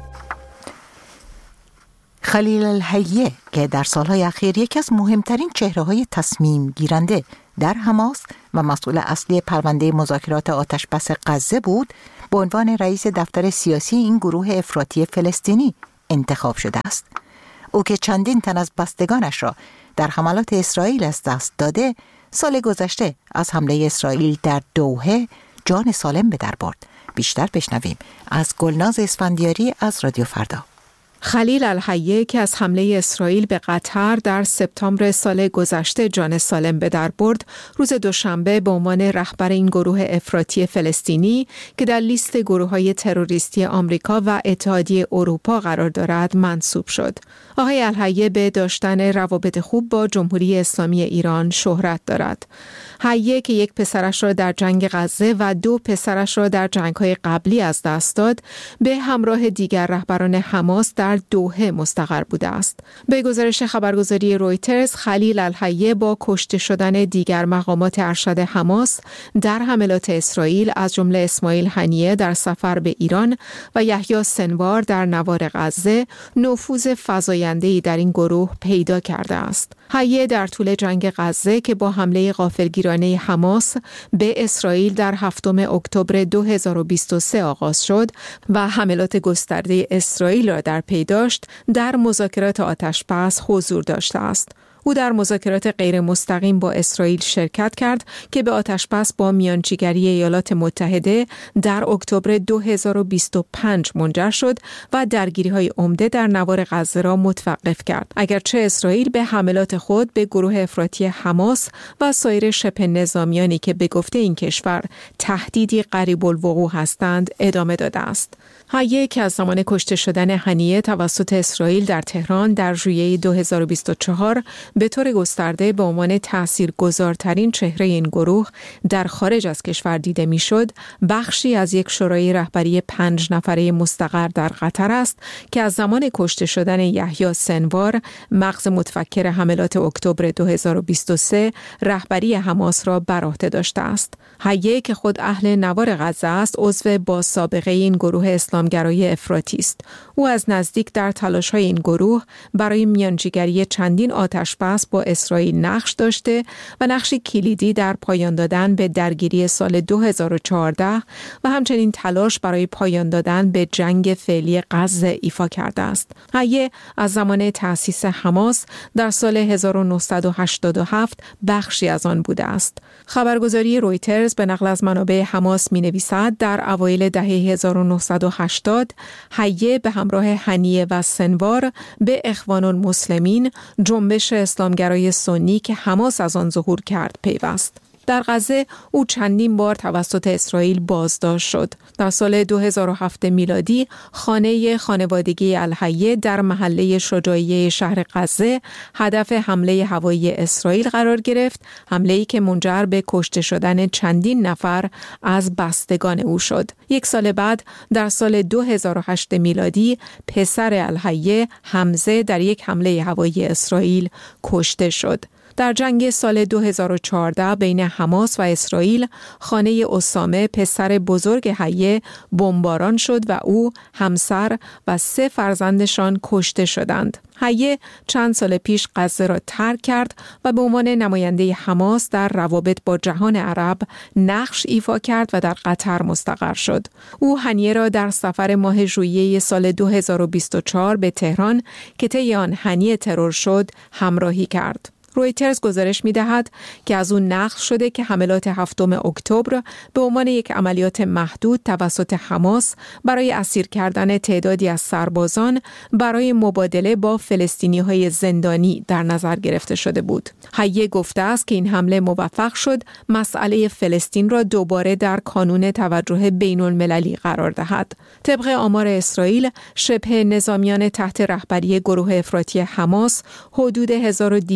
Speaker 2: خلیل الحیه که در سالهای اخیر یکی از مهمترین چهره‌های تصمیم گیرنده در حماس و مسئول اصلی پرونده مذاکرات آتشبس غزه بود، به عنوان رئیس دفتر سیاسی این گروه افراطی فلسطینی انتخاب شده است. او که چندین تن از بستگانش را در حملات اسرائیل از دست داده، سال گذشته از حمله اسرائیل در دوحه جان سالم به در برد. بیشتر بشنویم از گلناز اسفندیاری از رادیو فردا.
Speaker 5: خلیل الحیه که از حمله اسرائیل به قطر در سپتامبر سال گذشته جان سالم به در برد، روز دوشنبه به عنوان رهبر این گروه افراطی فلسطینی که در لیست گروه‌های تروریستی آمریکا و اتحادیه اروپا قرار دارد منصوب شد. آقای الحیه به داشتن روابط خوب با جمهوری اسلامی ایران شهرت دارد. حیه که یک پسرش را در جنگ غزه و دو پسرش را در جنگ‌های قبلی از دست داد، به همراه دیگر رهبران حماس در دوحه مستقر بوده است. به گزارش خبرگزاری رویترز، خلیل الحیه با کشته شدن دیگر مقامات ارشد حماس در حملات اسرائیل از جمله اسماعیل هنیه در سفر به ایران و یحیی سنوار در نوار غزه نفوذ فزاینده‌ای در این گروه پیدا کرده است. حیه در طول جنگ غزه که با حمله غافلگیرانه حماس به اسرائیل در هفتم اکتبر دو هزار و بیست و سه آغاز شد و حملات گسترده اسرائیل را در پی داشت، در مذاکرات آتشبس حضور داشته است. او در مذاکرات غیر مستقیم با اسرائیل شرکت کرد که به آتشبس با میانجیگری ایالات متحده در اکتبر دو هزار و بیست و پنج منجر شد و درگیری‌های عمده در نوار غزه را متوقف کرد. اگرچه اسرائیل به حملات خود به گروه افراطی حماس و سایر شبه نظامیانی که به گفته این کشور تهدیدی قریب الوقوع هستند ادامه داده است. حیه که از زمان کشته شدن هنیه توسط اسرائیل در تهران در ژوئیه دو هزار و بیست و چهار به طور گسترده به عنوان تاثیرگذارترین چهره این گروه در خارج از کشور دیده میشد، بخشی از یک شورای رهبری پنج نفره مستقر در قطر است که از زمان کشته شدن یحیی سنوار، مغز متفکر حملات اکتبر دو هزار و بیست و سه، رهبری حماس را بر عهده داشته است. حیه که خود اهل نوار غزه است، عضو با سابقه این گروه اسلامگرای افراطی است. او از نزدیک در تلاش‌های این گروه برای میانجیگری چندین آتشبس با اسرائیل نقش داشته و نقشی کلیدی در پایان دادن به درگیری سال دو هزار و چهارده و همچنین تلاش برای پایان دادن به جنگ فعلی غزه ایفا کرده است. حیه از زمان تأسیس حماس در سال هزار و نهصد و هشتاد و هفت بخشی از آن بوده است. خبرگزاری رویترز به نقل از منابع حماس می‌نویسد در اوایل دهه هزار و نهصد و هشتاد حیه به همراه هنیه و سنوار به اخوان المسلمین، جنبش اسلامگرای سنی که حماس از آن ظهور کرد، پیوست. در غزه او چندین بار توسط اسرائیل بازداشت شد. در سال دو هزار و هفت میلادی خانه خانوادگی الحیه در محله شجاعیه شهر غزه هدف حمله هوایی اسرائیل قرار گرفت، حمله‌ای که منجر به کشته شدن چندین نفر از بستگان او شد. یک سال بعد در سال دو هزار و هشت میلادی پسر الحیه حمزه در یک حمله هوایی اسرائیل کشته شد. در جنگ سال دو هزار و چهارده بین حماس و اسرائیل، خانه اسامه پسر بزرگ حیه بمباران شد و او، همسر و سه فرزندشان کشته شدند. حیه چند سال پیش غزه را ترک کرد و به عنوان نماینده حماس در روابط با جهان عرب نقش ایفا کرد و در قطر مستقر شد. او هنیه را در سفر ماه ژوئیه سال دو هزار و بیست و چهار به تهران که طی آن هنیه ترور شد همراهی کرد. رویترز گزارش می‌دهد که از اون نقل شده که حملات هفتم اکتبر به عنوان یک عملیات محدود توسط حماس برای اسیر کردن تعدادی از سربازان برای مبادله با فلسطینی‌های زندانی در نظر گرفته شده بود. حیه گفته است که این حمله موفق شد مسئله فلسطین را دوباره در کانون توجه بین‌المللی قرار دهد. طبق آمار اسرائیل، شبه نظامیان تحت رهبری گروه افراطی حماس حدود هزار و دویست نفر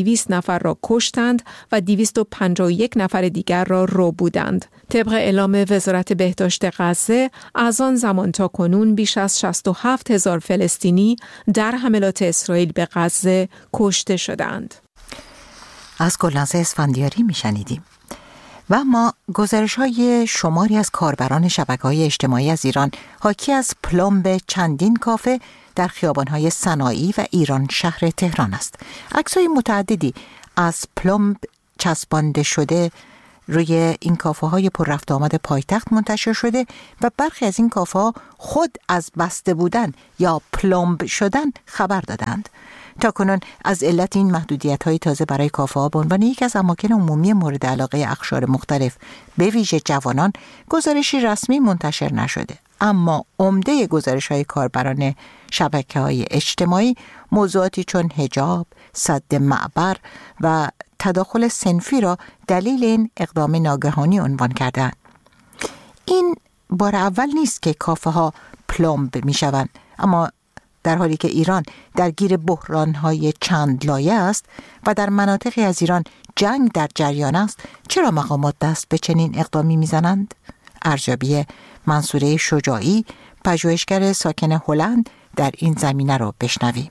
Speaker 5: نفر را کشتند و دویست و پنجاه و یک نفر دیگر را ربودند. طبق اعلام وزارت بهداشت غزه، از آن زمان تا کنون بیش از شصت و هفت هزار فلسطینی در حملات اسرائیل به غزه کشته شدند.
Speaker 2: از گلناز اسفندیاری میشنیدیم. و ما گزارش های شماری از کاربران شبکه‌های اجتماعی از ایران حاکی از پلمب چندین کافه در خیابان‌های سنایی و ایران شهر تهران است. عکس‌های متعددی از پلمب چسبانده شده روی این کافه های پر رفت آمد پایتخت منتشر شده و برخی از این کافه ها خود از بسته بودن یا پلمب شدن خبر دادند. تاکنون از علت این محدودیت‌های تازه برای کافه‌ها به عنوان یک از اماکن عمومی مورد علاقه اقشار مختلف به ویژه جوانان گزارشی رسمی منتشر نشده، اما عمده گزارش‌های کاربران شبکه‌های اجتماعی موضوعاتی چون حجاب، سد معبر و تداخل صنفی را دلیل این اقدام ناگهانی عنوان کردند. این بار اول نیست که کافه‌ها پلمب می‌شوند، اما در حالی که ایران درگیر بحران‌های چند لایه است و در مناطقی از ایران جنگ در جریان است، چرا مقامات دست به چنین اقدامی می‌زنند؟ ارزیابی منصوره شجاعی، پژوهشگر ساکن هلند، در این زمینه را بشنویم.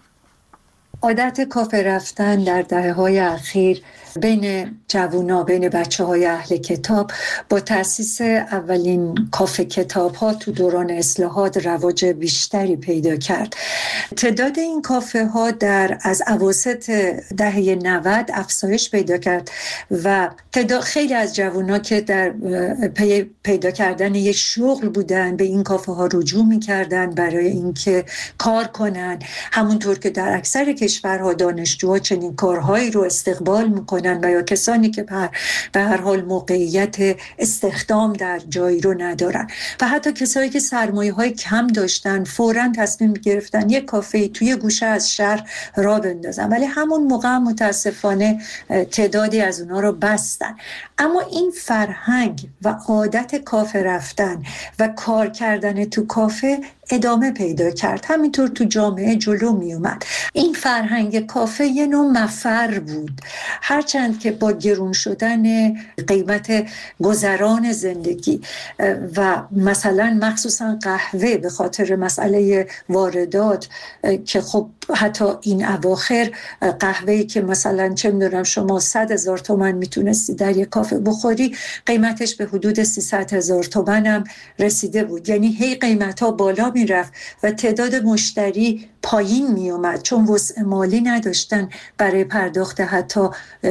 Speaker 14: عادت کافه رفتن در دهه‌های اخیر بین جوونا، بین بچه‌های اهل کتاب با تأسیس اولین کافه کتاب‌ها تو دوران اصلاحات رواج بیشتری پیدا کرد. تعداد این کافه ها در از اواسط دهه نود افزایش پیدا کرد و تعداد خیلی از جوونا که در پی پیدا کردن یک شغل بودن به این کافه ها رجوع می‌کردن برای اینکه کار کنن، همونطور که در اکثر کشورها دانشجوها چنین کارهایی رو استقبال می‌کنن و یا کسانی که به هر حال موقعیت استخدام در جایی رو ندارن و حتی کسایی که سرمایه‌های کم داشتن فوراً تصمیم گرفتن یک کافه توی گوشه از شهر را بندازن، ولی همون موقع متاسفانه تعدادی از اونا رو بستن. اما این فرهنگ و عادت کافه رفتن و کار کردن تو کافه ادامه پیدا کرد، همینطور تو جامعه جلو می اومد. این فرهنگ کافه یه نوع مفر بود، هرچند که با گرون شدن قیمت گذران زندگی و مثلا مخصوصا قهوه به خاطر مسئله واردات که خب حتی این اواخر قهوه‌ای که مثلا چه می‌دونم شما صد هزار تومان میتونستی در یک کافه بخوری، قیمتش به حدود سیصد هزار تومان هم رسیده بود. یعنی هی قیمت‌ها بالا میرفت و تعداد مشتری پایین می اومد چون وسع مالی نداشتن برای پرداخت حتی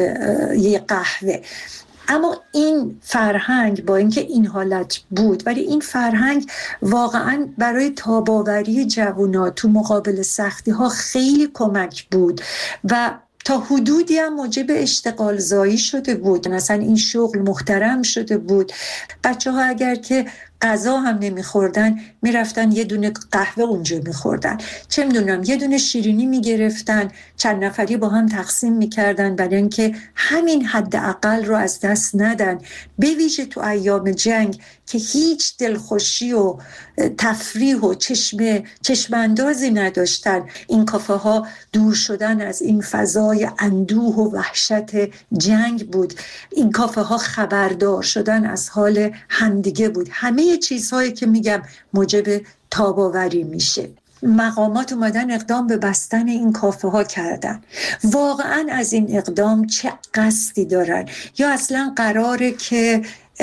Speaker 14: یه قهوه. اما این فرهنگ با اینکه این حالت بود، ولی این فرهنگ واقعا برای تاب‌آوری جوونا تو مقابل سختی ها خیلی کمک بود و تا حدودی هم موجب اشتغال زایی شده بود. مثلا این شغل محترم شده بود. بچه ها اگر که غذا هم نمیخوردن میرفتن یه دونه قهوه اونجا میخوردن، چه میدونم یه دونه شیرینی میگرفتن چند نفری با هم تقسیم میکردن برای اینکه همین حد اقل رو از دست ندن، به ویژه تو ایام جنگ که هیچ دلخوشی و تفریح و چشم چشماندازی نداشتن. این کافه ها دور شدن از این فضای اندوه و وحشت جنگ بود. این کافه ها خبردار شدن از حال همدیگه بود. همه چیزهایی که میگم موجب تاب‌آوری میشه. مقامات اومدن اقدام به بستن این کافه ها کردن. واقعا از این اقدام چه قصدی دارن؟ یا اصلا قراره که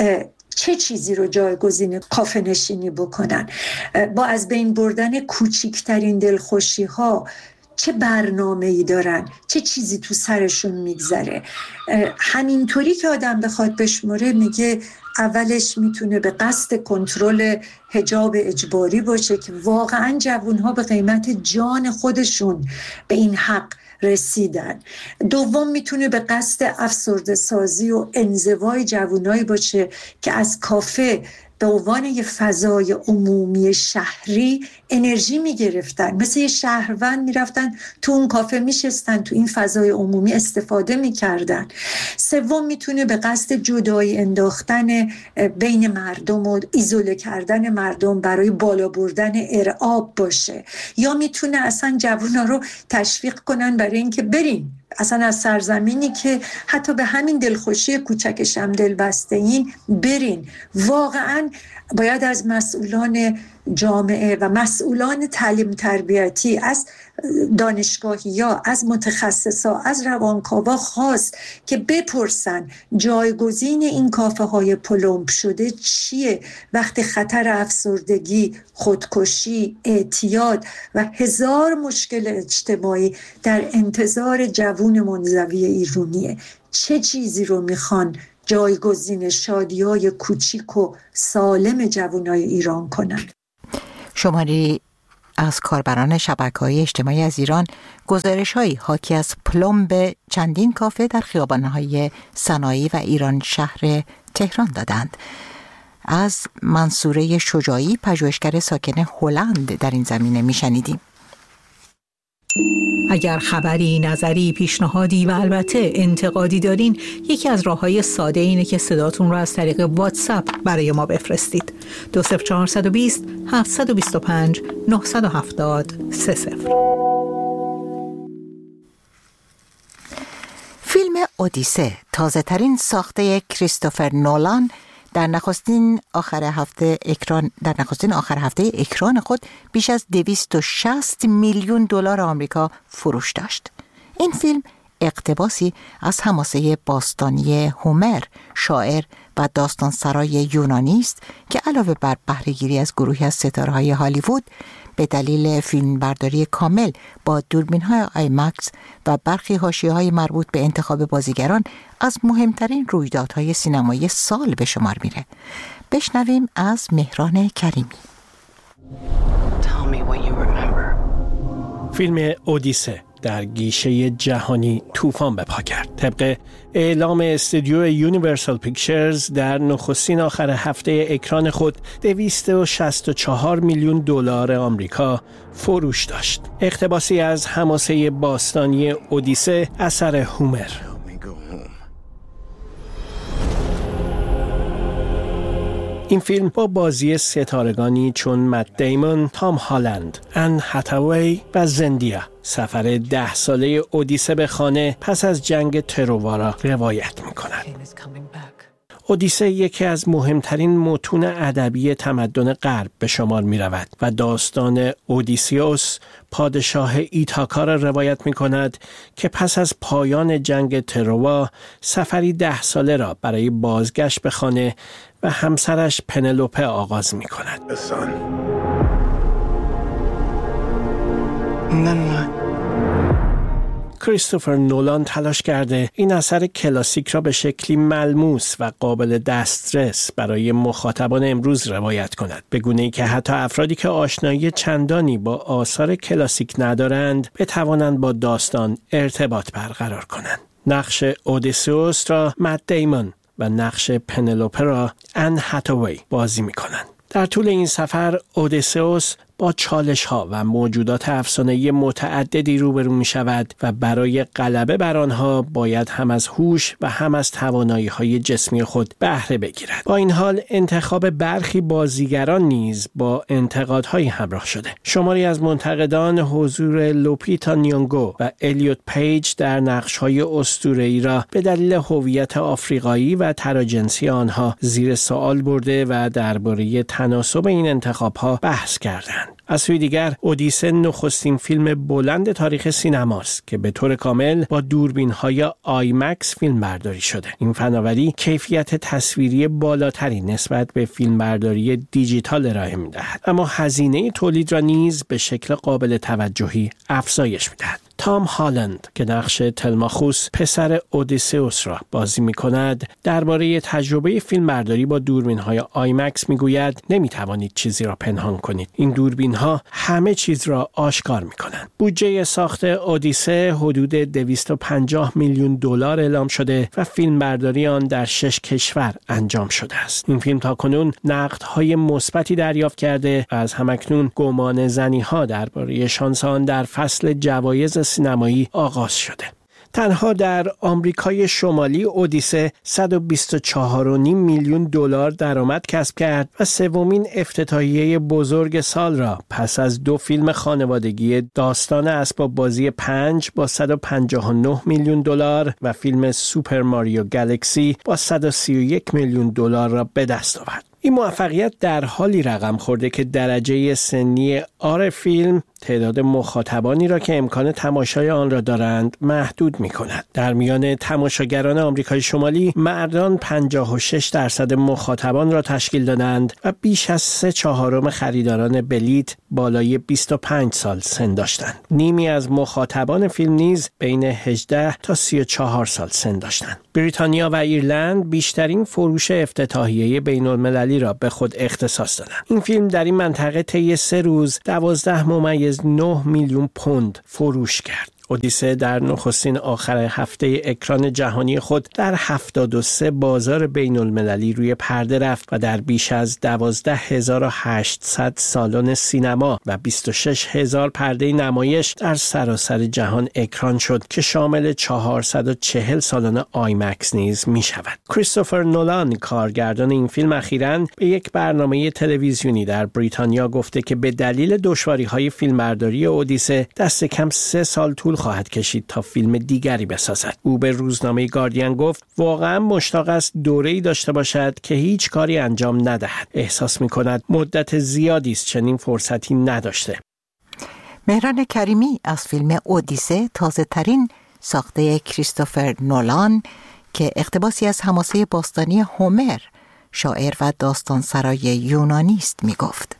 Speaker 14: چه چیزی رو جایگزین کافه نشینی بکنن؟ با از بین بردن کوچکترین دلخوشی ها چه برنامه‌ای دارن؟ چه چیزی تو سرشون میگذره؟ همینطوری که آدم بخواد بشمره میگه اولش میتونه به قصد کنترل حجاب اجباری باشه که واقعا جوانها به قیمت جان خودشون به این حق رسیدن. دوم میتونه به قصد افسرده سازی و انزوای جوانایی باشه که از کافه به عنوان یه فضای عمومی شهری انرژی میگرفتن، مثل یه شهروند میرفتن تو اون کافه میشستن، تو این فضای عمومی استفاده میکردن. سوم میتونه به قصد جدایی انداختن بین مردم و ایزوله کردن مردم برای بالا بردن ارعاب باشه، یا میتونه اصلا جوانا رو تشویق کنن برای اینکه برین اصلا از سرزمینی که حتی به همین دلخوشی کوچکش هم دل بسته این برین. واقعا باید از مسئولان جامعه و مسئولان تعلیم تربیتی، از دانشگاهی ها، از متخصصا، از روانکاوا خواست که بپرسن جایگزین این کافه های پلمب شده چیه وقتی خطر افسردگی، خودکشی، اعتیاد و هزار مشکل اجتماعی در انتظار جوون منزوی ایرانیه. چه چیزی رو میخوان جایگزین شادی‌های کوچیک و سالم جوانای ایران کنن؟
Speaker 2: شماری از کاربران شبکه‌های اجتماعی از ایران گزارش‌هایی حاکی از پلمب چندین کافه در خیابان‌های صنایع و ایران شهر تهران دادند. از منصوره شجاعی، پژوهشگر ساکن هلند، در این زمینه می‌شنیدیم.
Speaker 10: اگر خبری، نظری، پیشنهادی و البته انتقادی دارین، یکی از راه‌های ساده اینه که صداتون رو از طریق واتساپ برای ما بفرستید. دو صفر چهار دو صفر هفت دو پنج نه هفت صفر سه صفر.
Speaker 2: فیلم اودیسه، تازه ترین ساخته کریستوفر نولان، در نخستین آخر هفته اکران در نخستین آخر هفته اکران خود بیش از دویست و شصت میلیون دلار آمریکا فروش داشت. این فیلم اقتباسی از حماسه باستانی هومر، شاعر و داستانسرای یونانی است که علاوه بر بهره‌گیری از گروهی از ستاره‌های هالیوود، به دلیل فیلمبرداری کامل با دوربین‌های آیمکس و برخی حاشیه‌های مربوط به انتخاب بازیگران از مهمترین رویدادهای سینمایی سال به شمار میره. بشنویم از مهران کریمی.
Speaker 15: فیلم اودیسه در گیشه جهانی طوفان به پا کرد. طبق اعلام استودیو یونیورسال پیکچرز، در نخستین آخر هفته اکران خود دویست و شصت و چهار میلیون دلار آمریکا فروش داشت. اقتباسی از حماسه باستانی اودیسه اثر هومر. این فیلم با بازی ستارگانی چون مت دیمون، تام هالند، ان هاتاوی و زندیا سفر ده ساله اودیسه به خانه پس از جنگ تروا را روایت می‌کند. اودیسه یکی از مهمترین متون ادبی تمدن غرب به شمار می‌رود و داستان اودیسیوس، پادشاه ایتاکا را روایت می‌کند که پس از پایان جنگ تروا سفری ده ساله را برای بازگشت به خانه و همسرش پنلوپه آغاز می‌کند. کریستوفر نولان تلاش کرده این اثر کلاسیک را به شکلی ملموس و قابل دسترس برای مخاطبان امروز روایت کند، به گونه‌ای که حتی افرادی که آشنایی چندانی با آثار کلاسیک ندارند بتوانند با داستان ارتباط برقرار کنند. نقش اودیسئوس را مت دیمون و نقش پنلوپه را ان هاتاوی بازی می‌کنند. در طول این سفر اودیسئوس با چالش‌ها و موجودات افسانه‌ای متعددی روبرو می‌شود و برای غلبه بر آنها باید هم از هوش و هم از توانایی‌های جسمی خود بهره بگیرد. با این حال انتخاب برخی بازیگران نیز با انتقادهایی همراه شده. شماری از منتقدان حضور لوپیتا نیونگو و الیوت پیج در نقش‌های اسطوره‌ای را به دلیل هویت آفریقایی و تراجنسی آنها زیر سوال برده و درباره تناسب این انتخاب‌ها بحث کردند. از سوی دیگر اودیسه نخستین فیلم بلند تاریخ سینماست که به طور کامل با دوربین‌های آیمکس فیلم برداری شده. این فناوری کیفیت تصویری بالاتری نسبت به فیلمبرداری دیجیتال ارائه می‌دهد، اما هزینه تولید را نیز به شکل قابل توجهی افزایش می‌دهد. تام هالند که نقش تلماخوس پسر اودیسئوس را بازی می‌کند، درباره تجربه فیلمبرداری با دوربین‌های آیمکس می‌گوید نمی‌توانید چیزی را پنهان کنید. این دوربین‌ها همه چیز را آشکار می‌کنند. بودجه ساخت اودیسه حدود دویست و پنجاه میلیون دلار اعلام شده و فیلمبرداری آن در شش کشور انجام شده است. این فیلم تاکنون نقدهای مثبتی دریافت کرده و از همکنون گمان زنی‌ها درباره شانس آن در فصل جوایز سینمایی آغاز شده. تنها در آمریکای شمالی اودیسه صد و بیست و چهار و نیم میلیون دلار درآمد کسب کرد و سومین افتتاحیه بزرگ سال را پس از دو فیلم خانوادگی داستان اسباب بازی پنج با صد و پنجاه و نه میلیون دلار و فیلم سوپر ماریو گالاکسی با صد و سی و یک میلیون دلار را به دست آورد. این موفقیت در حالی رقم خورده که درجه سنی آر فیلم تعداد مخاطبانی را که امکان تماشای آن را دارند محدود می کند. در میان تماشاگران آمریکای شمالی مردان پنجاه و شش درصد مخاطبان را تشکیل دادند و بیش از سه چهارم خریداران بلیت بالای بیست و پنج سال سن داشتند. نیمی از مخاطبان فیلم نیز بین هجده تا سی و چهار سال سن داشتند. بریتانیا و ایرلند بیشترین فروش افتتاحیه بین‌المللی را به خود اختصاص دادند. این فیلم در این منطقه طی سه روز دوازده ممیز نه میلیون پوند فروش کرد. اودیسه در نخستین آخر هفته اکران جهانی خود در هفتاد و سه بازار بین المللی روی پرده رفت و در بیش از دوازده هزار و هشتصد سالن سینما و بیست و شش هزار پرده نمایش در سراسر جهان اکران شد که شامل چهارصد و چهل سالن آیمکس نیز می شود. کریستوفر نولان کارگردان این فیلم اخیراً به یک برنامه تلویزیونی در بریتانیا گفته که به دلیل دشواری‌های فیلمبرداری اودیسه دست کم سه سال طول خواهد کشید تا فیلم دیگری بسازد. او به روزنامه گاردین گفت واقعا مشتاق است دوره‌ای داشته باشد که هیچ کاری انجام ندهد. احساس می‌کند مدت زیادی است چنین فرصتی نداشته.
Speaker 2: مهران کریمی از فیلم اودیسه تازه ترین ساخته کریستوفر نولان که اقتباسی از حماسه باستانی هومر شاعر و داستانسرای یونانی است میگفت.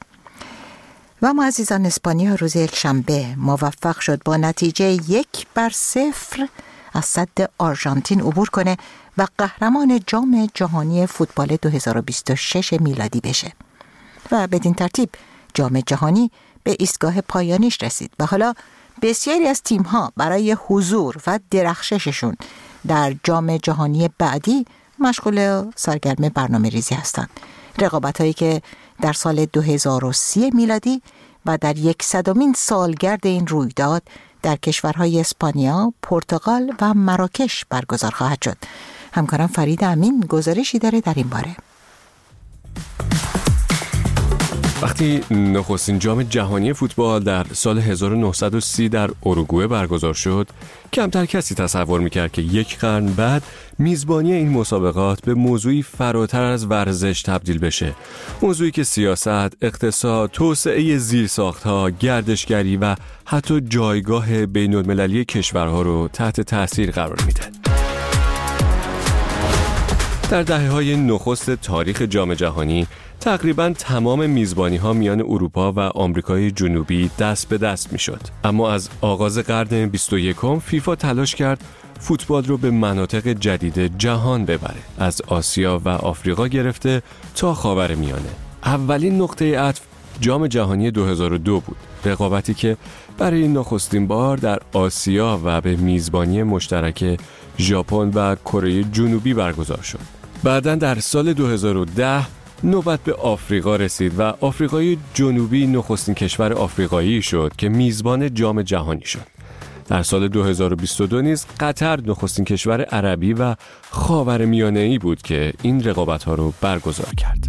Speaker 2: و ما عزیزان اسپانیا روز یکشنبه موفق شد با نتیجه یک بر صفر از سد آرژانتین عبور کنه و قهرمان جام جهانی فوتبال دو هزار و بیست و شش میلادی بشه و بدین ترتیب جام جهانی به ایستگاه پایانیش رسید و حالا بسیاری از تیم‌ها برای حضور و درخشششون در جام جهانی بعدی مشغول سرگرم برنامه ریزی هستند. رقابت‌هایی که در سال دو هزار و سی میلادی و در یکصدمین سالگرد این رویداد در کشورهای اسپانیا، پرتغال و مراکش برگزار خواهد شد. همکارم فرید امین گزارشی داره در این باره.
Speaker 13: وقتی نخستین جام جهانی فوتبال در سال هزار و نهصد و سی در اوروگوئه برگزار شد، کمتر کسی تصور میکرد که یک قرن بعد میزبانی این مسابقات به موضوعی فراتر از ورزش تبدیل بشه. موضوعی که سیاست، اقتصاد، توسعه زیرساخت‌ها، گردشگری و حتی جایگاه بین‌المللی کشورها رو تحت تاثیر قرار میده. در دهه‌های نخست تاریخ جام جهانی تقریباً تمام میزبانی‌ها میان اروپا و آمریکای جنوبی دست به دست میشد. اما از آغاز قرن بیست و یکم فیفا تلاش کرد فوتبال رو به مناطق جدید جهان ببره، از آسیا و آفریقا گرفته تا خاورمیانه. اولین نقطه عطف جام جهانی دو هزار و دو بود، رقابتی که برای نخستین بار در آسیا و به میزبانی مشترک ژاپن و کره جنوبی برگزار شد. بعداً در سال دو هزار و ده نوبت به آفریقا رسید و آفریقای جنوبی نخستین کشور آفریقایی شد که میزبان جام جهانی شد. در سال دو هزار و بیست و دو نیز قطر نخستین کشور عربی و خاورمیانه‌ای بود که این رقابت‌ها رو برگزار کرد.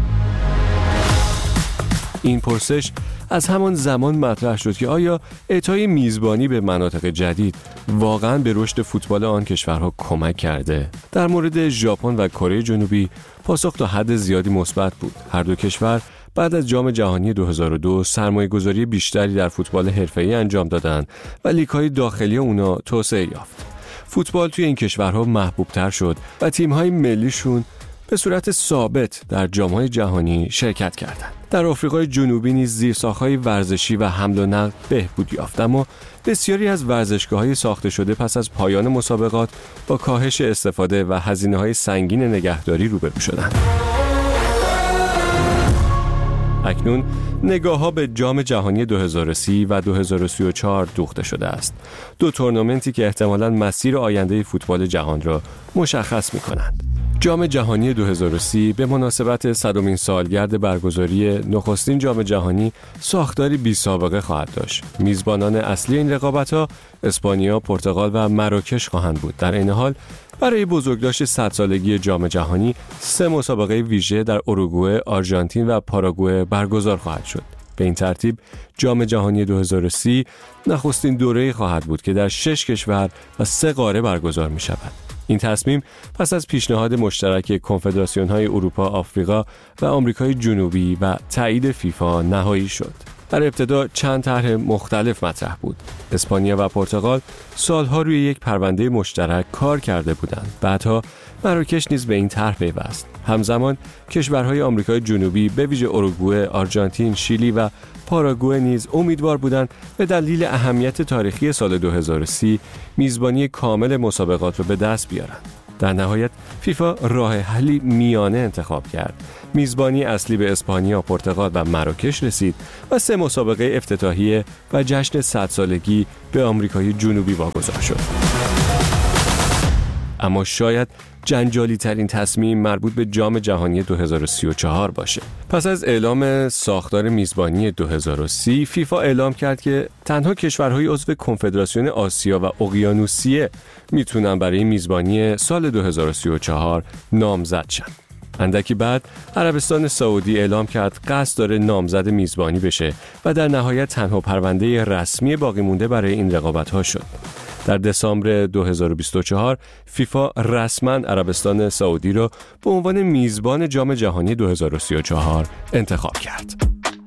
Speaker 13: این پرسش از همان زمان مطرح شد که آیا اعطای میزبانی به مناطق جدید واقعاً به رشد فوتبال آن کشورها کمک کرده؟ در مورد ژاپن و کره جنوبی پاسخ تا حد زیادی مثبت بود. هر دو کشور بعد از جام جهانی دو هزار و دو سرمایه‌گذاری بیشتری در فوتبال حرفه‌ای انجام دادند و لیگ‌های داخلی اونا توسعه یافت. فوتبال توی این کشورها محبوب‌تر شد و تیم‌های ملیشون به صورت ثابت در جام‌های جهانی شرکت کردند. در آفریقای جنوبی نیز زیرساخت‌های ورزشی و حمل و نقل بهبود یافت، اما بسیاری از ورزشگاه‌های ساخته شده پس از پایان مسابقات با کاهش استفاده و هزینه‌های سنگین نگهداری روبرو شدند. اکنون نگاه‌ها به جام جهانی دو هزار و سی و دو هزار و سی و چهار دوخته شده است. دو تورنمنتی که احتمالاً مسیر آینده فوتبال جهان را مشخص می‌کنند. جام جهانی دو هزار و سی به مناسبت صدمین سالگرد برگزاری نخستین جام جهانی ساختاری بی سابقه خواهد داشت. میزبانان اصلی این رقابت‌ها اسپانیا، پرتغال و مراکش خواهند بود. در این حال برای بزرگداشت صد سالگی جام جهانی سه مسابقه ویژه در اوروگوئه، آرژانتین و پاراگوئه برگزار خواهد شد. به این ترتیب جام جهانی دو هزار و سی نخستین دوره‌ای خواهد بود که در شش کشور و سه قاره برگزار می شود. این تصمیم پس از پیشنهاد مشترک کنفدراسیون‌های اروپا، آفریقا و آمریکای جنوبی و تایید فیفا نهایی شد. در ابتدا چند طرح مختلف مطرح بود. اسپانیا و پرتغال سالها روی یک پرونده مشترک کار کرده بودند. بعدها مراکش نیز به این طرح پیوست. همزمان کشورهای آمریکای جنوبی به ویژه اوروگوئه، آرژانتین، شیلی و پاراگوئه نیز امیدوار بودند به دلیل اهمیت تاریخی سال دو هزار و سی میزبانی کامل مسابقات را به دست بیارند. در نهایت فیفا راه حلی میانه انتخاب کرد. میزبانی اصلی به اسپانیا، پرتغال و مراکش رسید و سه مسابقه افتتاحیه و جشن صد سالگی به آمریکای جنوبی واگذار شد. اما شاید جنجالی ترین تصمیم مربوط به جام جهانی دو هزار و سی و چهار باشه. پس از اعلام ساختار میزبانی دو هزار و سی، فیفا اعلام کرد که تنها کشورهای عضو کنفدراسیون آسیا و اقیانوسیه میتونن برای میزبانی سال دو هزار و سی و چهار نامزد شن. اندکی بعد عربستان سعودی اعلام کرد قصد داره نامزد میزبانی بشه و در نهایت تنها پرونده رسمی باقی مونده برای این رقابت‌ها شد. در دسامبر دو هزار و بیست و چهار فیفا رسما عربستان سعودی را به عنوان میزبان جام جهانی دو هزار و سی و چهار انتخاب کرد.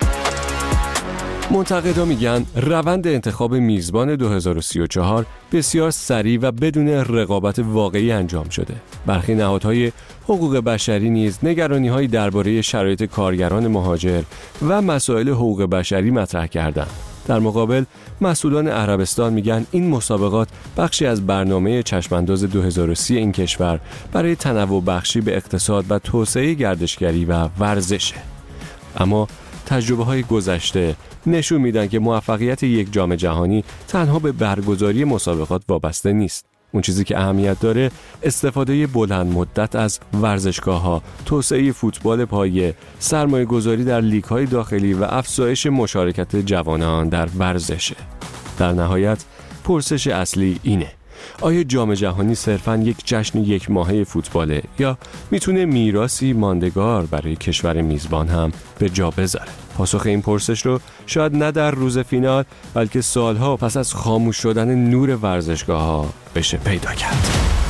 Speaker 13: منتقدا میگن روند انتخاب میزبان دو هزار و سی و چهار بسیار سریع و بدون رقابت واقعی انجام شده. برخی نهادهای حقوق بشری نیز نگرانی‌هایی درباره شرایط کارگران مهاجر و مسائل حقوق بشری مطرح کردند. در مقابل مسئولان عربستان میگن این مسابقات بخشی از برنامه چشمانداز دو هزار و سی این کشور برای تنوع بخشی به اقتصاد و توسعه گردشگری و ورزشه. اما تجربه‌های گذشته نشون میدن که موفقیت یک جام جهانی تنها به برگزاری مسابقات وابسته نیست. اون چیزی که اهمیت داره استفاده بلند مدت از ورزشگاه‌ها، توسعه فوتبال پایه، سرمایه‌گذاری در لیگ‌های داخلی و افزایش مشارکت جوانان در ورزشه. در نهایت پرسش اصلی اینه: آیا جام جهانی صرفاً یک جشن یک ماهه فوتباله یا میتونه میراثی ماندگار برای کشور میزبان هم به جا بذاره؟ پاسخ این پرسش رو شاید نه در روز فینال بلکه سالها پس از خاموش شدن نور ورزشگاه‌ها بشه پیدا کرد.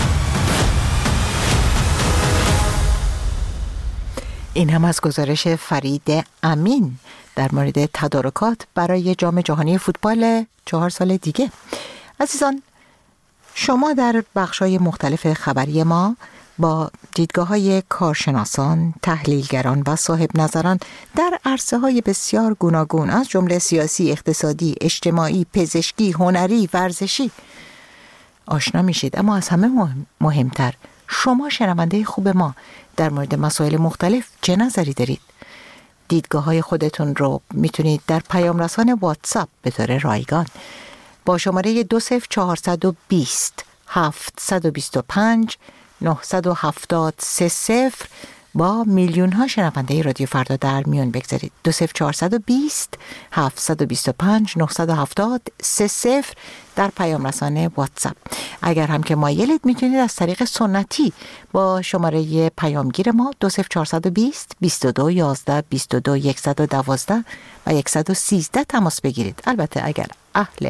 Speaker 2: این هم از گزارش فرید امین در مورد تدارکات برای جام جهانی فوتبال چهار سال دیگه. عزیزان، شما در بخش‌های مختلف خبری ما با دیدگاه‌های کارشناسان، تحلیلگران و صاحب نظران در عرصه‌های بسیار گوناگون از جمله سیاسی، اقتصادی، اجتماعی، پزشکی، هنری، ورزشی آشنا میشید. اما از همه مهم، مهمتر شما شنونده خوب ما در مورد مسائل مختلف چه نظری دارید؟ دیدگاه‌های خودتون رو میتونید در پیام رسان واتساپ به طور رایگان با شماره دو صفر چهارصد و بیست هفتصد و بیست و پنج نهصد و هفتاد سه صفر با میلیون ها شنونده رادیو فردا در میان بگذارید. دو صفر چهارصد و بیست هفتصد و بیست و پنج نهصد و هفتاد سه صفر در پیام رسانه واتساپ. اگر هم که مایلید میتونید از طریق سنتی با شماره پیامگیر ما دو صفر چهارصد و بیست بیست و دو یازده بیست و دو صد و دوازده و صد و سیزده تماس بگیرید. البته اگر اهل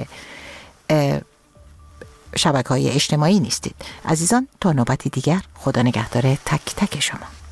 Speaker 2: شبکه‌های اجتماعی نیستید. عزیزان، تا نوبتی دیگر خدا نگهدار تک تک شما.